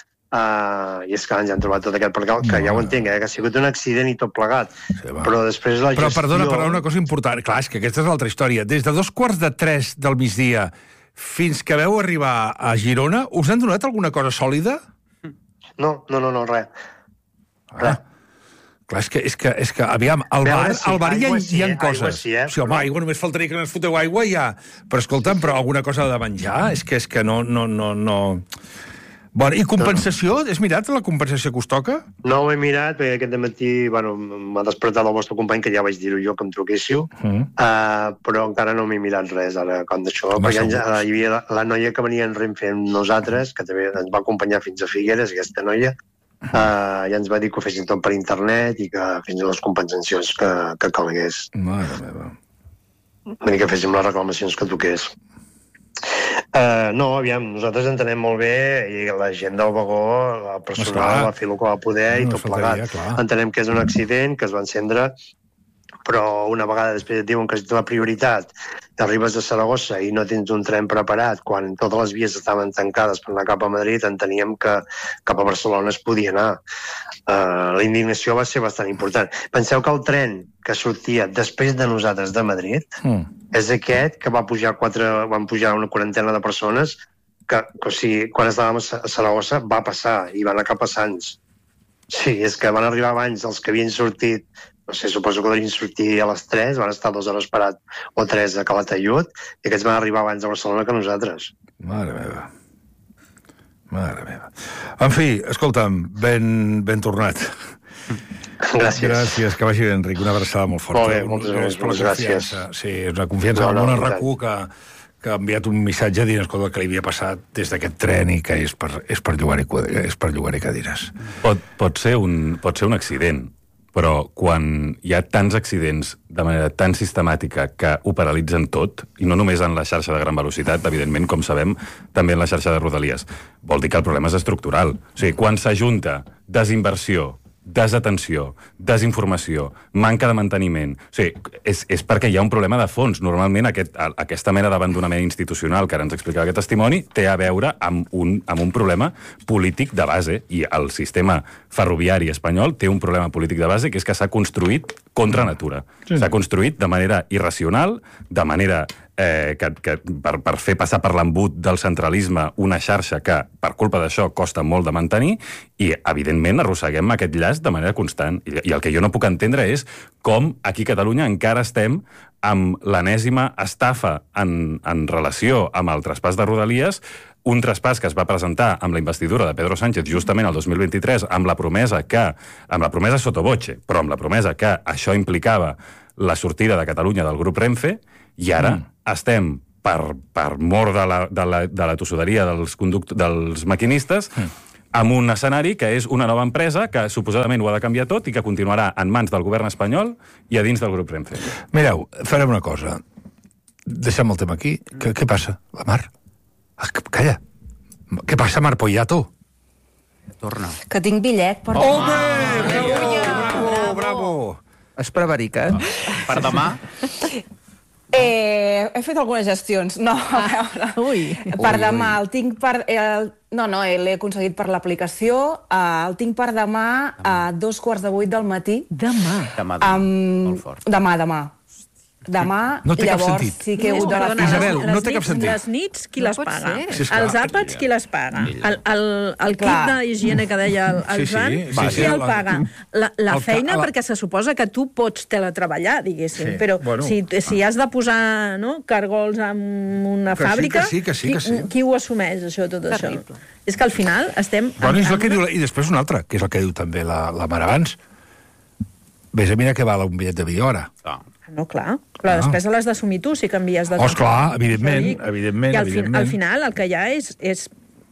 Uh, i és que ens han trobat tot aquest percal, que no, ja ho entenc, eh, que ha sigut un accident i tot plegat, sí, però després la però, gestió... Però perdona, però una cosa important, clar, és que aquesta és l'altra història. Des de dos quarts de tres del migdia fins que veu arribar a Girona, us han donat alguna cosa sòlida? No, no, no, no, res. Res. Ah. Clar, és que, és que, és que aviam, al bar, sí, al bar hi ha, sí, hi ha coses. Aigua sí, eh? Sí, home, aigua, només faltaria que no ens foteu aigua i ja... Però escolta'm, però alguna cosa de menjar? És que, és que no, no, no, no... Bueno, i compensació? Has mirat la compensació que us toca? No ho he mirat, perquè aquest matí bueno, m'ha despertat el vostre company, que ja vaig dir-ho jo, que em truquéssiu, mm. uh, però encara no m'he mirat res, ara, com d'això. Perquè ja, hi havia la, la noia que venia en Renfe amb nosaltres, que també ens va acompanyar fins a Figueres, aquesta noia, uh, ja ens va dir que ho fessin tot per internet i que fessin les compensacions que, que calgués. Mare meva. Vull dir que féssim les reclamacions que toqués. Uh, no, aviam, nosaltres entenem molt bé i la gent del vagó, la personal, va fer el que va poder no, i tot plegat. Entenem que és un accident, que es va encendre, però una vegada després et diuen que és la prioritat, arribes a Saragossa i no tens un tren preparat, quan totes les vies estaven tancades per anar cap a Madrid, enteníem que cap a Barcelona es podia anar. Uh, la indignació va ser bastant important. Penseu que el tren que sortia després de nosaltres de Madrid mm. és aquest que va pujar quatre, van pujar una quarantena de persones que, que o sigui, quan estàvem a Saragossa va passar i van anar cap a Sants. Sí, és que van arribar abans els que havien sortit, no sé, suposo que devien sortir a les tres, van estar dues hores parat o tres a Calatayud, i aquests van arribar abans a Barcelona que nosaltres. Mare meva. Mare meva. En fi, escolta'm, ben, ben tornat. Gràcies. Gràcies, que vagi bé, Enric. Una abraçada molt forta. Molt bé, moltes, moltes, moltes gràcies. Sí, és una confiança no, no, amb una R Q que, que ha enviat un missatge dient escolta, que li havia passat des d'aquest tren i que és per, és per llogar-hi és per llogar-hi cadires. Pot, pot, ser un, pot ser un accident, però quan hi ha tants accidents de manera tan sistemàtica que ho paralitzen tot, i no només en la xarxa de gran velocitat, evidentment, com sabem, també en la xarxa de Rodalies, vol dir que el problema és estructural. O sigui, quan s'ajunta desinversió desatenció, desinformació, manca de manteniment. O sigui, és, és perquè hi ha un problema de fons. Normalment aquest, aquesta mena d'abandonament institucional que ara ens explicava aquest testimoni té a veure amb un, amb un problema polític de base, i el sistema ferroviari espanyol té un problema polític de base, que és que s'ha construït contra natura. Sí. S'ha construït de manera irracional, de manera eh, que, que per, per fer passar per l'embut del centralisme una xarxa que, per culpa d'això, costa molt de mantenir, i, evidentment, arrosseguem aquest llaç de manera constant. I, I el que jo no puc entendre és com aquí a Catalunya encara estem amb l'enèsima estafa en, en relació amb el traspàs de Rodalies, un traspàs que es va presentar amb la investidura de Pedro Sánchez justament el dos mil vint-i-tres amb la promesa que, amb la promesa sottovoce, però amb la promesa que això implicava la sortida de Catalunya del grup Renfe, i ara mm. estem per, per mort de la, de la, de la tossuderia dels, conduct, dels maquinistes mm. amb un escenari que és una nova empresa que suposadament ho ha de canviar tot i que continuarà en mans del govern espanyol i a dins del grup Renfe. Mireu, farem una cosa. Deixem el tema aquí. Què, què passa? La Mar? Ah, calla. Què passa, Mar Poyato? Torna. Que tinc bitllet per... Home! Bravo, bravo, bravo. Has prevaricat? Per demà? Eh, he fet algunes gestions. No, a veure. Ui. Per demà, el tinc per... El, no, no, l'he aconseguit per l'aplicació. Uh, el tinc per demà a dos quarts de vuit del matí. Demà? Demà, demà. Um, Molt fort. Demà, demà. Demà, no té cap llavors sentit. sí que he hagut de la... Isabel, les, no té nits, cap sentit. Les nits, qui No les pot paga? ser. Sí, esclar. Els àpats, qui les paga? El, el, el kit Clar. d'higiene que deia el, el Sí, sí, Joan, sí, qui sí, el la- paga? La, la el ca- feina, la- perquè se suposa que tu pots teletreballar, diguéssim, Sí, però bueno. si, si has de posar no, cargols en una Que sí, fàbrica, que sí, que sí, que sí. Qui, qui ho assumeix, això, tot Terrible. això? És que al final estem... Bueno, és el amb que una- diu, I després un altre, que és el que diu també la, la Mar abans. Vés a mirar què val un bitllet d'avió ara. Ah. No, clar. Però Ah. després l'has d'assumir tu, si canvies de... Oh, esclar, evidentment, Això dic. evidentment, I al, fi, evidentment. al final el que hi ha és, és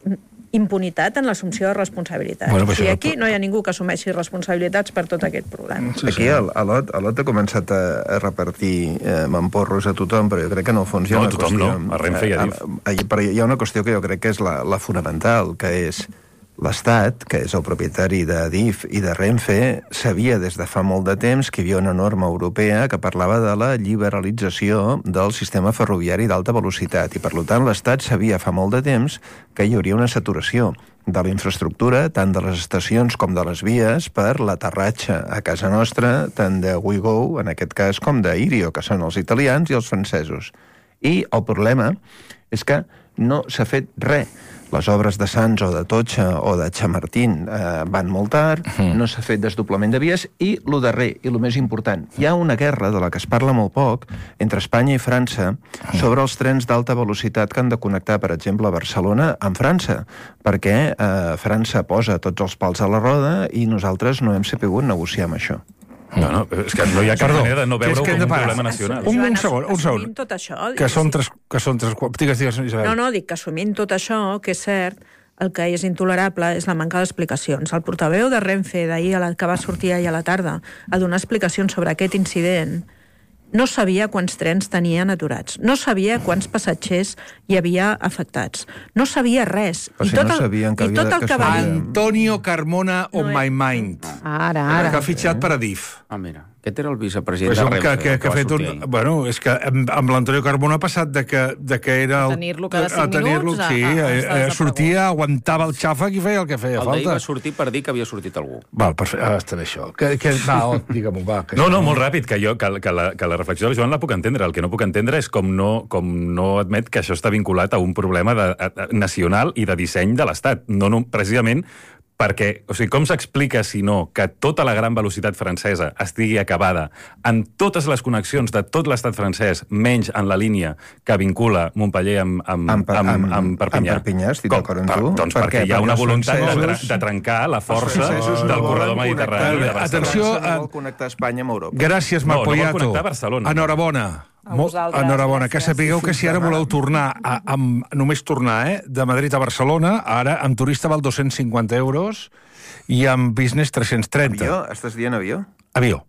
impunitat en l'assumpció de responsabilitats. Bueno, Bueno, però o sigui, això- aquí no hi ha ningú que assumeixi responsabilitats per tot aquest problema. Sí, Aquí el, a Lot, a Lot ha començat a, a repartir eh, mamporros a tothom, però jo crec que en el fons hi ha No, una a tothom qüestió... no, a Renfe i a Adif. eh, eh, Però hi ha una qüestió que jo crec que és la, la fonamental, que és l'Estat, que és el propietari d'Adif i de Renfe, sabia des de fa molt de temps que hi havia una norma europea que parlava de la liberalització del sistema ferroviari d'alta velocitat i, per tant, l'Estat sabia fa molt de temps que hi hauria una saturació de la infraestructura, tant de les estacions com de les vies, per l'aterratge a casa nostra, tant de WeGo, en aquest cas, com d'Irio, que són els italians i els francesos. I el problema és que no s'ha fet res. Les obres de Sants o de Totxa o de Chamartín eh, van molt tard, mm. no s'ha fet desdoblament de vies, i lo darrer, i lo més important, hi ha una guerra de la que es parla molt poc entre Espanya i França sobre els trens d'alta velocitat que han de connectar, per exemple, Barcelona amb França, perquè eh, França posa tots els pals a la roda i nosaltres no hem sapigut negociar amb això. No, no, és que no hi ha cap Perdó, manera de no que és veure-ho que hem com de un parar. problema nacional. Un, Joan, un segon, un assumim segon. tot això, Que són tres... Que són tres digues, digues, Isabel. No, no, dic que assumint tot això, que és cert, el que és intolerable és la manca d'explicacions. El portaveu de Renfe d'ahir, a la- que va sortir ahir a la tarda, a donar explicacions sobre aquest incident, no sabia quants trens tenien aturats, no sabia quants passatgers hi havia afectats, no sabia res. Però si no sabien que i havia tot de- el que que va sabien. dir... Antonio Carmona on No, my mind. Ara, ara. Que ha fitxat per Adif. Ah, mira. Aquest era el vicepresident És de un Renfe. que, que, el que ha va fet un... sortir ahir. Bueno, és que amb, amb l'Antonio Carmona ha passat de que, de que era... El, A tenir-lo cada cinc tenir-lo, minuts, a- sí, a- a a, estar a, desaparegut. sortia, aguantava el xàfec i feia el que feia El d'ahir falta. va sortir per dir que havia sortit algú. Val, perfecte. Ah, està bé això. Que, que, va, oh, digue-m'ho, va. Que No, no, molt ràpid, que jo que, que, la, que la reflexió del Joan la puc entendre. El que no puc entendre és com no, com no admet que això està vinculat a un problema de, a, a, nacional i de disseny de l'Estat. No, no, precisament perquè, o sigui, com s'explica, si no, que tota la gran velocitat francesa estigui acabada en totes les connexions de tot l'estat francès, menys en la línia que vincula Montpellier amb, amb, Amb, amb, amb, amb, amb Perpinyà? Amb Perpinyà, estic Com? d'acord amb Per- tu. Doncs Per perquè què? hi ha Perquè una els voluntat de, tra francesos- de trencar la força francesos no del volen corredor connectar- mediterrani. de Barcelona. Atenció, França a- no vol connectar Espanya amb Europa. Gràcies, No, no Marc vol Poyato. connectar Barcelona. Enhorabona. A Mo- vosaltres, Enhorabona. Que gràcies. sapigueu que si ara voleu tornar, a, amb, només tornar, eh, de Madrid a Barcelona, ara amb turista val dos-cents cinquanta euros i amb business tres-cents trenta. Avió? Estàs dient avió? Avió.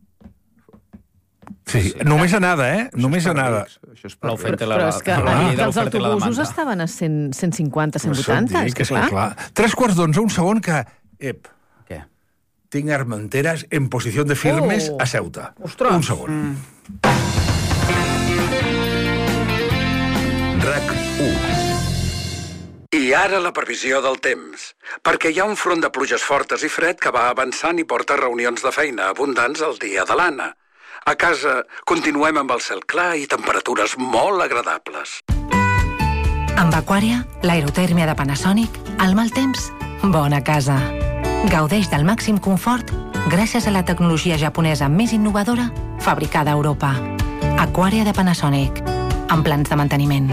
Sí, sí, només anada, eh? Només per anada. rics, això és per L'oferta i Però la, és que, la ah, llei que de els l'oferta i la autobusos demanda. estaven a cent, cent cinquanta, cent Per això et vuitanta, dic, és que és que, clar. clar. Tres quarts d'onze, un segon que... Ep, Què? tinc Armenteras en posició de firmes Oh. a Ceuta. Ostres. Un segon. Mm. RAC u. I ara la previsió del temps. Perquè hi ha un front de pluges fortes i fred que va avançant i porta reunions de feina abundants el dia de l'Anna. A casa continuem amb el cel clar i temperatures molt agradables. Amb Aquària, l'aerotèrmia de Panasonic, al mal temps, bona casa. Gaudeix del màxim confort gràcies a la tecnologia japonesa més innovadora fabricada a Europa. Aquària de Panasonic, amb plans de manteniment.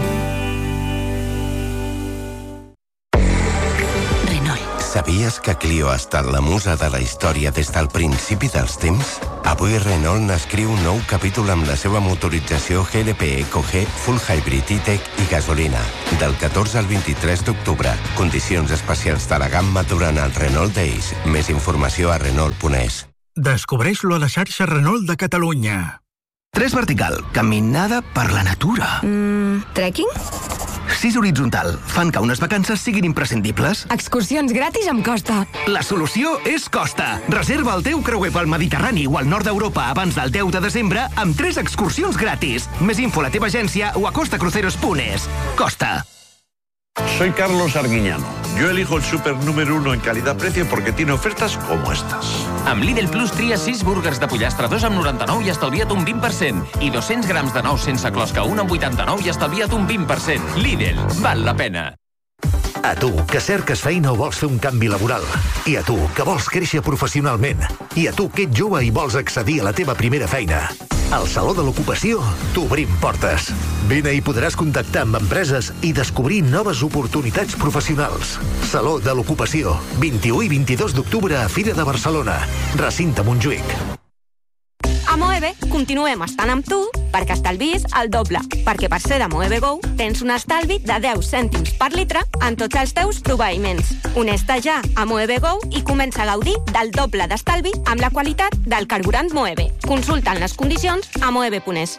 Sabies que Clio ha estat la musa de la història des del principi dels temps? Avui Renault n'escriu un nou capítol amb la seva motorització G L P Eco G, Full Hybrid E-Tech i gasolina. Del catorze al vint-i-tres d'octubre. Condicions especials de la gamma durant el Renault Days. Més informació a Renault punt es. Descobreix-lo a la xarxa Renault de Catalunya. tres vertical, caminada per la natura. Mm, trekking? sis horitzontal, fan que unes vacances siguin imprescindibles. Excursions gratis amb Costa. La solució és Costa. Reserva el teu creuer pel Mediterrani o al nord d'Europa abans del deu de desembre amb tres excursions gratis. Més info a la teva agència o a costacruceros punt es. Costa. Soy Carlos Arguiñano. Yo elijo el súper número uno en calidad-precio porque tiene ofertas como estas. Amb Lidl Plus tria sis búrguers de pollastre, dos amb noranta-nou i estalvia't un vint per cent. I dos-cents grams de nous sense closca, un amb vuitanta-nou i estalvia't un vint per cent. Lidl, val la pena. A tu, que cerques feina o vols fer un canvi laboral. I a tu, que vols créixer professionalment. I a tu, que ets jove i vols accedir a la teva primera feina. Al Saló de l'Ocupació t'obrim portes. Vine i podràs contactar amb empreses i descobrir noves oportunitats professionals. Saló de l'Ocupació, vint-i-u i vint-i-dos d'octubre a Fira de Barcelona. Recinte Montjuïc. A Moeve continuem estant amb tu perquè estalvis el doble. Perquè per ser de Moeve Go tens un estalvi de deu cèntims per litre en tots els teus proveïments. Uneix-te ja a Moeve Go i comença a gaudir del doble d'estalvi amb la qualitat del carburant Moeve. Consulta les condicions a moeve punt es.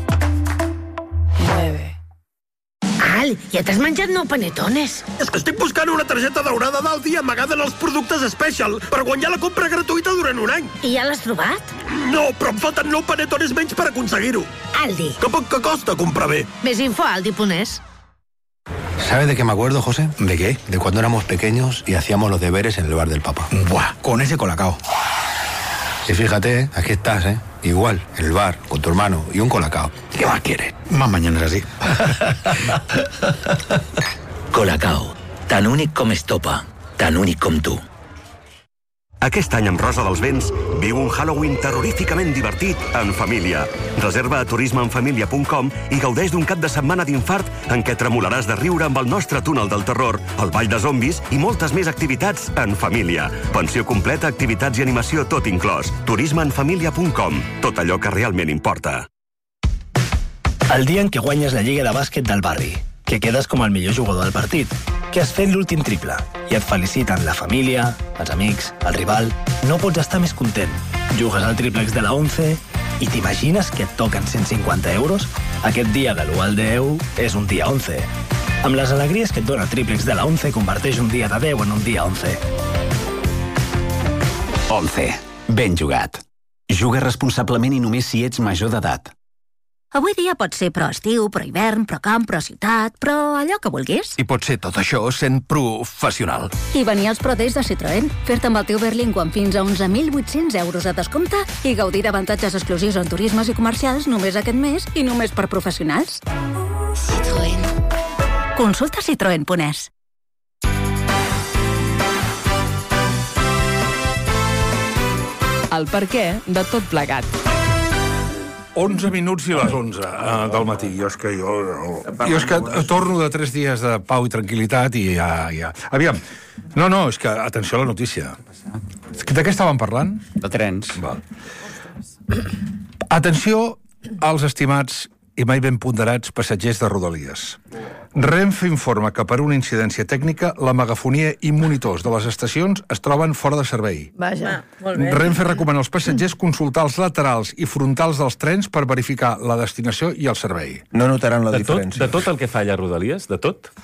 Moeve. Al, ja t'has menjat nou panetones. És que estic buscant una targeta daurada d'Aldi amagada en els productes Special per guanyar la compra gratuïta durant un any. I ja l'has trobat? No, però em falten nou panetones menys per aconseguir-ho. Aldi. Que poc que costa comprar bé. Més info a aldi punt es. ¿Sabes de qué me acuerdo, José? ¿De qué? De cuando éramos pequeños y hacíamos los deberes en el bar del Papa. Buah, con ese colacao. Y fíjate, aquí estás, ¿eh? Igual, en el bar, con tu hermano y un colacao. ¿Qué más quieres? Más mañanas así. Colacao, tan únic com Estopa, tan únic com tu. Aquest any amb Rosa dels Vents viu un Halloween terroríficament divertit en família. Reserva a turisme en família punt com i gaudeix d'un cap de setmana d'infart en què tremolaràs de riure amb el nostre túnel del terror, el ball de zombis i moltes més activitats en família. Pensió completa, activitats i animació tot inclòs. turisme en família punt com. Tot allò que realment importa. El dia en què guanyes la Lliga de Bàsquet del barri, que quedes com el millor jugador del partit, que has fet l'últim triple i et feliciten la família, els amics, el rival, no pots estar més content. Jugues al triplex de la once i t'imagines que et toquen cent cinquanta euros? Aquest dia de l'u al deu és un dia onze. Amb les alegries que et dona el triplex de la once, converteix un dia de deu en un dia onze. onze. Ben jugat. Juga responsablement i només si ets major d'edat. Avui dia pot ser pro estiu, pro hivern, pro camp, pro ciutat, pro allò que vulguis. I pot ser tot això sent professional. I venir als Pro Days de Citroën, fer-te amb el teu Berlingo amb fins a onze mil vuit-cents euros de descompte i gaudir d'avantatges exclusius en turismes i comercials només aquest mes i només per professionals. Citroën. Consulta citroen punt es. El perquè de tot plegat. onze minuts i les onze uh, del matí. Jo és que jo... Jo és que torno de tres dies de pau i tranquil·litat i ja... ja. Aviam. No, no, és que... Atenció a la notícia. De què estàvem parlant? De trens. Val. Atenció als estimats i mai ben ponderats passatgers de Rodalies. Renfe informa que per una incidència tècnica la megafonia i monitors de les estacions es troben fora de servei. Vaja, molt bé. Renfe recomana als passatgers consultar els laterals i frontals dels trens per verificar la destinació i el servei. No notaran la de diferència. Tot, de tot el que falla a Rodalies? De tot?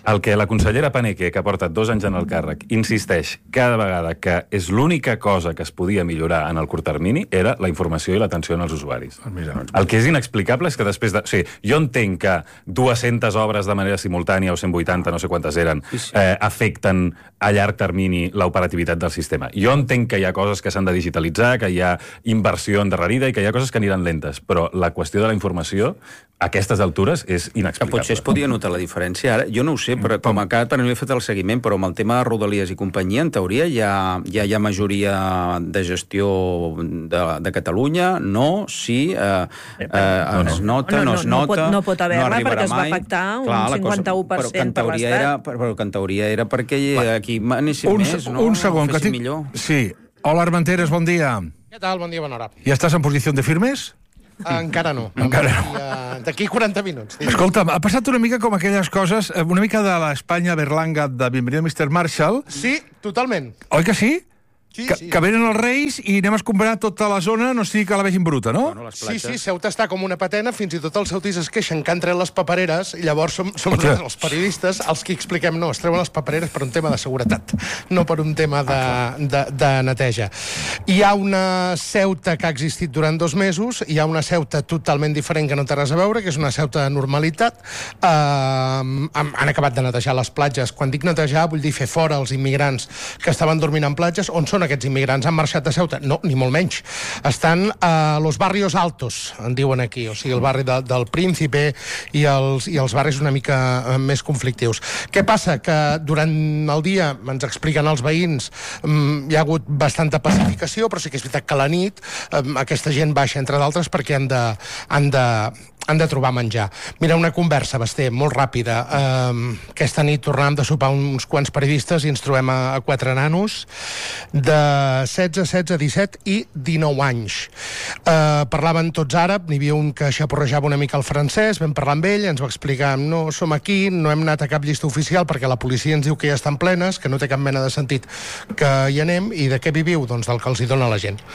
el que la consellera Paneque, que ha portat dos anys en el càrrec, insisteix cada vegada que és l'única cosa que es podia millorar en el curt termini era la informació i l'atenció als usuaris. El que és inexplicable és que després de... O sigui, jo entenc que dues-centes obres de manera simultània o cent vuitanta, no sé quantes eren, eh, afecten a llarg termini l'operativitat del sistema. Jo entenc que hi ha coses que s'han de digitalitzar, que hi ha inversió endarrerida i que hi ha coses que aniran lentes, però la qüestió de la informació a aquestes altures és inexplicable. Potser es podia notar la diferència ara. Jo no ho sé, però com a cat, per no he fet el seguiment, però amb el tema de Rodalies i companyia, en teoria ja, ja hi ha majoria de gestió de, de Catalunya, no, sí, eh, eh, no, no. es nota, no, no, no es nota, no pot, no pot haver-la no perquè es va mai. pactar un Clar, cinquanta-u per cent per l'Estat. Era, però que en teoria era perquè aquí anéssim un, més, no? Un segon, que tinc... millor. Sí. Hola, Armenteres, bon dia. Què tal? Bon dia, bona hora. Ja estàs en posició de firmes? Encara no. Encara no. D'aquí quaranta minuts. Escolta'm, ha passat una mica com aquelles coses, una mica de l'Espanya Berlanga de Bienvenido mister Marshall. Sí, totalment. Oi que sí? Sí, que, sí. que venen els Reis i anem a escombrar tota la zona, no sigui que la vegin bruta, no? Bueno, sí, sí, Ceuta està com una patena, fins i tot els ceutis es queixen que han tret les papereres, i llavors som, som nosaltres, els periodistes, els que expliquem, no, es treuen les papereres per un tema de seguretat, no per un tema de, de, de neteja. Hi ha una Ceuta que ha existit durant dos mesos, hi ha una Ceuta totalment diferent que no té res a veure, que és una Ceuta de normalitat. Uh, han, han acabat de netejar les platges. Quan dic netejar, vull dir fer fora els immigrants que estaven dormint en platges. On són aquests immigrants? Han marxat de Ceuta? No, ni molt menys. Estan a los barrios altos, en diuen aquí, o sigui, el barri de, del Príncipe i els, i els barris una mica més conflictius. Què passa? Que durant el dia, ens expliquen els veïns, hi ha hagut bastanta pacificació, però sí que és veritat que a la nit aquesta gent baixa, entre d'altres, perquè han de, han de, han de trobar menjar. Mira, una conversa, Basté, molt ràpida. Uh, aquesta nit tornàvem de sopar uns quants periodistes i ens trobem a, a quatre nanos de setze, setze, disset i dinou anys. Uh, parlaven tots àrab, n'hi havia un que xaporrejava una mica el francès, vam parlar amb ell, ens va explicar, no som aquí, no hem anat a cap llista oficial perquè la policia ens diu que ja estan plenes, que no té cap mena de sentit que hi anem, i de què viviu? Doncs del que els hi dona la gent.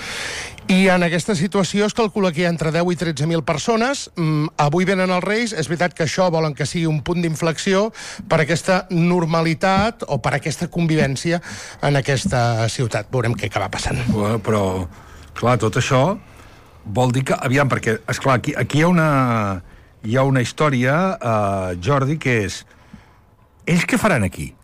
I en aquesta situació es calcula que hi ha entre deu i tretze mil persones. Mm, avui venen els Reis. És veritat que això volen que sigui un punt d'inflexió per aquesta normalitat o per aquesta convivència en aquesta ciutat. Veurem què acaba passant. Bueno, però, clar, tot això vol dir que... Aviam, perquè, esclar, aquí, aquí hi ha una, hi ha una història, uh, Jordi, que és... Ells què faran aquí?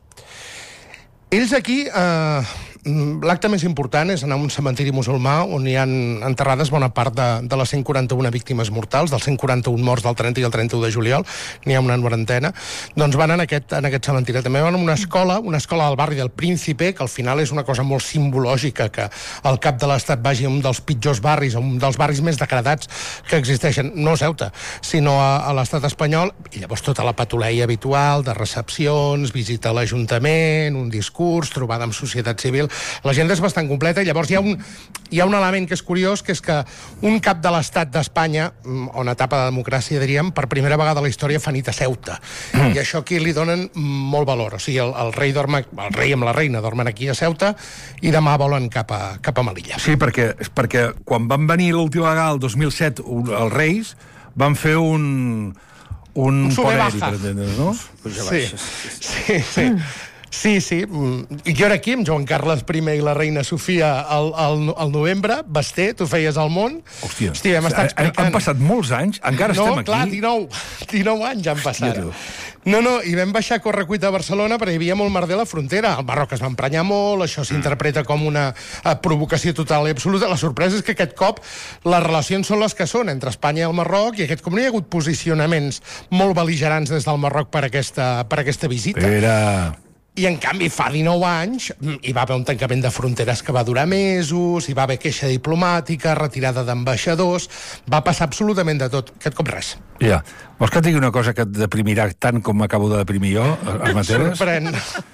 Ells aquí... Uh... L'acte més important és anar a un cementiri musulmà on hi han enterrades bona part de, de les cent quaranta-una víctimes mortals, dels cent quaranta-un morts del trenta i el trenta-u de juliol, n'hi ha una norantena, doncs van en aquest, en aquest cementiri. També van a una escola, una escola del barri del Príncipe, que al final és una cosa molt simbològica, que el cap de l'Estat vagi a un dels pitjors barris, a un dels barris més degradats que existeixen, no a Ceuta, sinó a, a l'Estat espanyol, i llavors tota la patuleia habitual de recepcions, visita a l'Ajuntament, un discurs, trobada amb societat civil. L'agenda és bastant completa, i llavors hi ha, un, hi ha un element que és curiós, que és que un cap de l'Estat d'Espanya, o una etapa de democràcia, diríem, per primera vegada a la història fa nit a Ceuta. Mm. I això aquí li donen molt valor. O sigui, el, el, rei dorma, el rei amb la reina dormen aquí a Ceuta i demà volen cap a, cap a Melilla. Sí, perquè, perquè quan van venir l'última vegada, el dos mil set, un, els Reis, van fer un... un, un poneri, per entendre's, no? Sí, sí, sí. Sí, sí. Jo era aquí amb Joan Carles primer i la reina Sofia al, al, al novembre. Basté, tu feies el món. Hòstia, Hòstia vam estar explicant... han passat molts anys, encara no, estem aquí. No, clar, dinou, dinou anys han passat. Hòstia, no, no, i vam baixar a correcuita a Barcelona perquè hi havia molt merder a la frontera. El Marroc es va emprenyar molt, això s'interpreta com una provocació total i absoluta. La sorpresa és que aquest cop les relacions són les que són entre Espanya i el Marroc, i aquest cop no hi ha hagut posicionaments molt bel·ligerants des del Marroc per aquesta, per aquesta visita. Era... I, en canvi, fa dinou anys hi va haver un tancament de fronteres que va durar mesos, hi va haver queixa diplomàtica, retirada d'ambaixadors, va passar absolutament de tot. Aquest cop res. Ja. Vols que et digui una cosa que et deprimirà tant com m'acabo de deprimir jo, Armenteres? Sorprèn.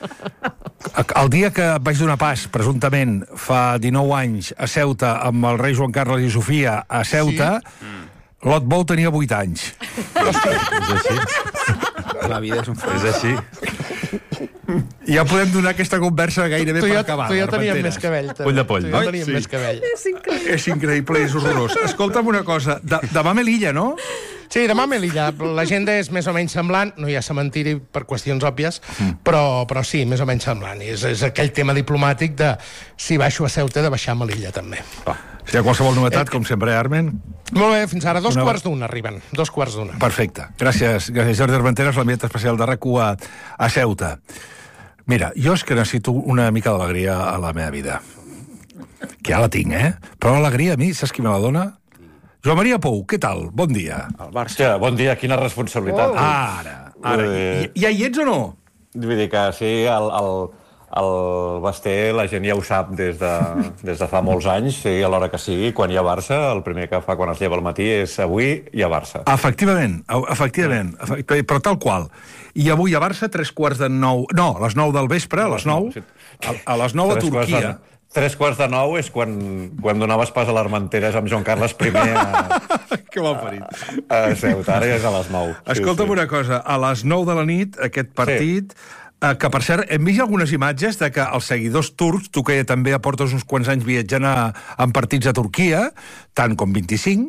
El dia que vaig donar pas, presumptament, fa dinou anys, a Ceuta, amb el rei Joan Carles i Sofia, a Ceuta, sí. Lot Bou tenia vuit anys. La vida és un fet. És així. Ja podem donar aquesta conversa gairebé tu per ja, acabar. Tu ja teníem més cabell. També. Poll de poll, tu no? ja teníem Sí. més cabell. És increïble. És increïble, és horrorós. Escolta'm una cosa, de, demà a Melilla, no? Sí, demà a Melilla. L'agenda és més o menys semblant, no hi ha cementiri per qüestions òbvies, mm. però, però sí, més o menys semblant. I és, és aquell tema diplomàtic de si baixo a Ceuta, de baixar a Melilla, també. Oh. Si hi ha qualsevol novetat, eh, com sempre, Armen... Molt bé, fins ara. Dos Una... quarts d'una arriben. Dos quarts d'una. Perfecte. Gràcies, gràcies Jordi Armenteres, l'enviat especial de R A C U a, a Ceuta. Mira, jo és que necessito una mica d'alegria a la meva vida. Que ja la tinc, eh? Però l'alegria a mi, saps qui me la dona? Joan Maria Pou, què tal? Bon dia. El Barça, bon dia, quina responsabilitat. Oh. Ara, ara. I, ja hi ets o no? Vull dir que sí, el, el, el Basté, la gent ja ho sap des de, des de fa molts anys, sí, a l'hora que sigui, quan hi ha Barça, el primer que fa quan es lleva al matí és avui hi ha Barça. Efectivament, efectivament, però tal qual. I avui a Barça, tres quarts de nou... No, a les nou del vespre, a les nou, a, a les nou a Turquia... Tres quarts de nou és quan, quan donaves pas a l'Armenteres amb Joan Carles primer a... que mal parit. A Ceuta, ara és a les nou. Escolta'm sí, sí. una cosa, a les nou de la nit, aquest partit... Sí. Que, per cert, hem vist algunes imatges de que els seguidors turcs, tu que també aportes uns quants anys viatjant a, en partits a Turquia, tant com vint-i-cinc,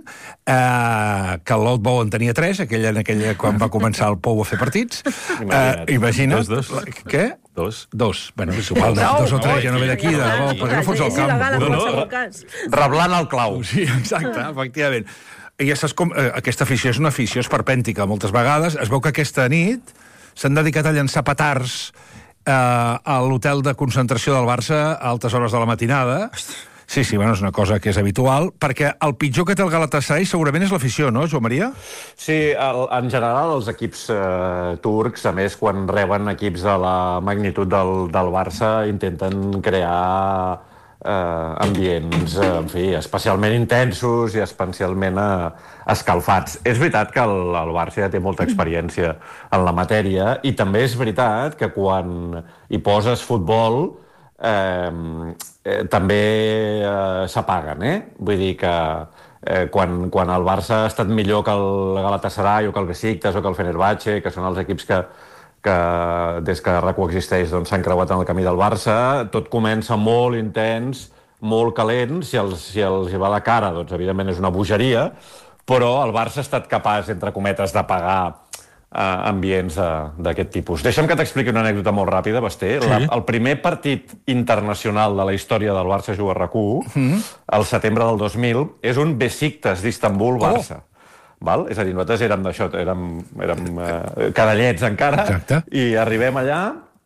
eh, que el Lot Pou en tenia tres, aquella, en aquella quan va començar el Pou a fer partits. Imagina't. Eh, imagina't. Dos, dos. Què? Dos. Dos. Bueno, és igual, no, dos o tres, ja no ve d'aquí, de bo, perquè no fots al camp. No, no, reblant el clau. Sí, exacte, efectivament. I ja saps com... Eh, aquesta afició és una afició esperpèntica. Moltes vegades es veu que aquesta nit s'han dedicat a llançar petards eh, a l'hotel de concentració del Barça a altes hores de la matinada. Sí, sí, bueno, és una cosa que és habitual, perquè el pitjor que té el Galatasaray segurament és l'afició, no, Joan Maria? Sí, el, en general els equips eh, turcs, a més, quan reben equips de la magnitud del, del Barça, intenten crear eh, ambients, eh, en fi, especialment intensos i especialment eh, escalfats. És veritat que el, el Barça ja té molta experiència en la matèria i també és veritat que quan hi poses futbol eh, eh, també eh, s'apaguen, eh? Vull dir que eh, quan, quan el Barça ha estat millor que el Galatasaray o que el Besiktas o que el Fenerbahçe, que són els equips que, que des que R A C U existeix doncs, s'han creuat en el camí del Barça, tot comença molt intens, molt calent, si els, si els hi va la cara, doncs evidentment és una bogeria, però el Barça ha estat capaç, entre cometes, de pagar eh, ambients d'aquest tipus. Deixa'm que t'expliqui una anècdota molt ràpida, Basté. Sí. La, el primer partit internacional de la història del Barça juga a R A C U, mm. el setembre del dos mil, és un Besiktas d'Istanbul-Barça. Oh. Val? És a dir, nosaltres érem d'això, érem, érem eh, cadallets encara, exacte. I arribem allà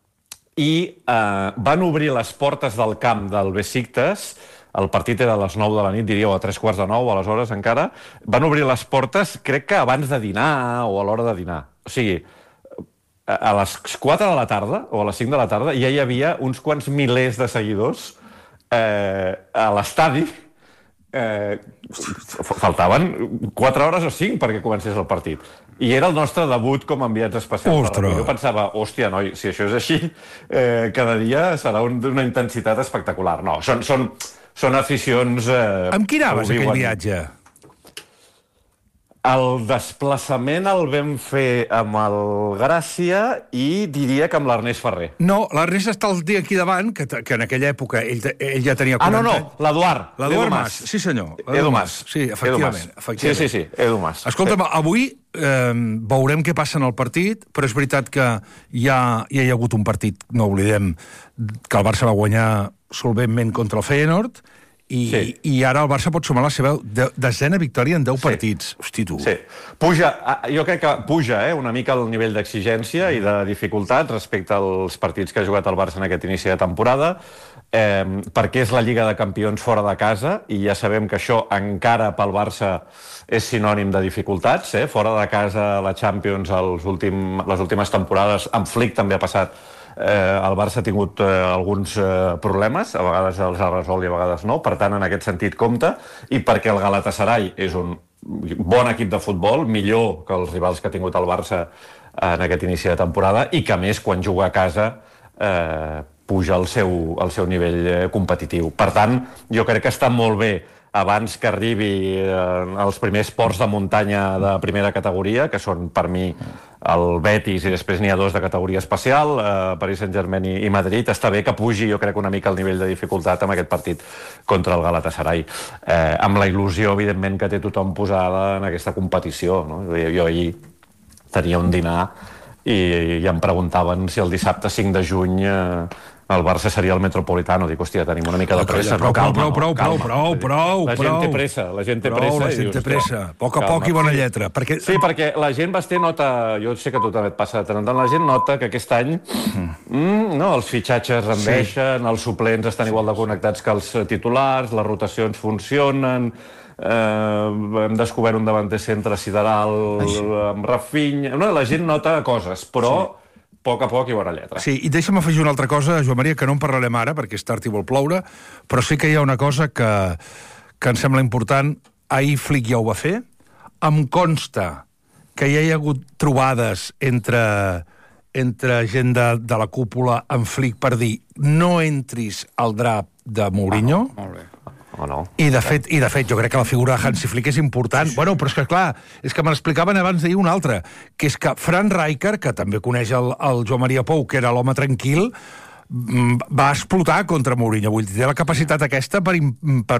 i eh, van obrir les portes del camp del Besiktas. El partit era a les nou de la nit, diríeu, a tres quarts de nou, aleshores encara. Van obrir les portes, crec que abans de dinar o a l'hora de dinar. O sigui, a les quatre de la tarda o a les cinc de la tarda ja hi havia uns quants milers de seguidors eh, a l'estadi. Eh, faltaven quatre hores o cinc perquè comencés el partit. I era el nostre debut com a enviats especials. Jo pensava, hòstia, noi, si això és així, eh, cada dia serà un, d'una intensitat espectacular. No, són... són Són aficions... Eh, amb qui anaves, aquell viatge? El desplaçament el vam fer amb el Gràcia i diria que amb l'Ernest Ferrer. No, l'Ernest està el dia aquí davant, que, que en aquella època ell, ell ja tenia quaranta anys. Ah, no, no, l'Eduard. L'Eduard Mas. Sí, senyor. Edu Mas. Sí, efectivament. efectivament. Sí, sí, sí, Edu Mas. Escolta'm, avui eh, veurem què passa en el partit, però és veritat que ja, ja hi ha hagut un partit, no oblidem, que el Barça va guanyar solventment contra el Feyenoord, i, sí. i ara el Barça pot sumar la seva de, desena victòria en deu sí. partits. Hosti, tu. Sí. Puja, jo crec que puja eh, una mica el nivell d'exigència i de dificultat respecte als partits que ha jugat el Barça en aquest inici de temporada, eh, perquè és la Lliga de Campions fora de casa, i ja sabem que això encara pel Barça és sinònim de dificultats. Eh? Fora de casa, la Champions, els últim, les últimes temporades, amb Flick també ha passat. Eh, el Barça ha tingut eh, alguns eh, problemes, a vegades els ha resolt i a vegades no, per tant en aquest sentit compta, i perquè el Galatasaray és un bon equip de futbol, millor que els rivals que ha tingut el Barça en aquest inici de temporada, i que a més quan juga a casa eh, puja el seu, el seu nivell eh, competitiu. Per tant, jo crec que està molt bé abans que arribi eh, els primers ports de muntanya de primera categoria, que són per mi el Betis, i després n'hi ha dos de categoria especial, eh, Paris Saint-Germain i, i Madrid. Està bé que pugi, jo crec, una mica el nivell de dificultat amb aquest partit contra el Galatasaray, eh, amb la il·lusió, evidentment, que té tothom posada en aquesta competició, no? Jo, jo ahir tenia un dinar i, i em preguntaven si el dissabte cinc de juny eh, el Barça seria el Metropolitano. Dic, hòstia, tenim una mica de pressa. Prou, prou, prou, prou, calma. prou, prou, La gent té pressa, la gent té prou, pressa. la gent té pressa. A poc a poc i bona lletra. Perquè... Sí, perquè la gent Basté nota, jo sé que a tu també et passa de tant en tant, la gent nota que aquest any mm, no, els fitxatges rendeixen, sí. Els suplents estan igual de connectats que els titulars, les rotacions funcionen, eh, hem descobert un davanter centre sideral amb Rafinha... No, la gent nota coses, però... Sí. A poc a poc i bona lletra. Sí, i deixa'm afegir una altra cosa, Joan Maria, que no en parlarem ara, perquè és tard i vol ploure, però sí que hi ha una cosa que, que em sembla important. Ahir Flick ja ho va fer. Em consta que ja hi ha hagut trobades entre, entre gent de, de la cúpula amb Flick per dir no entris al drap de Mourinho. Ah, molt bé. O no. I de, fet, I de fet, jo crec que la figura de Hansi Flick és important. Sí, sí. Bueno, però és que, clar, és que me l'explicaven abans d'ahir una altra, que és que Fran Rijkaard, que també coneix el, el Joan Maria Pou, que era l'home tranquil, va explotar contra Mourinho. Vull dir, té la capacitat aquesta per, per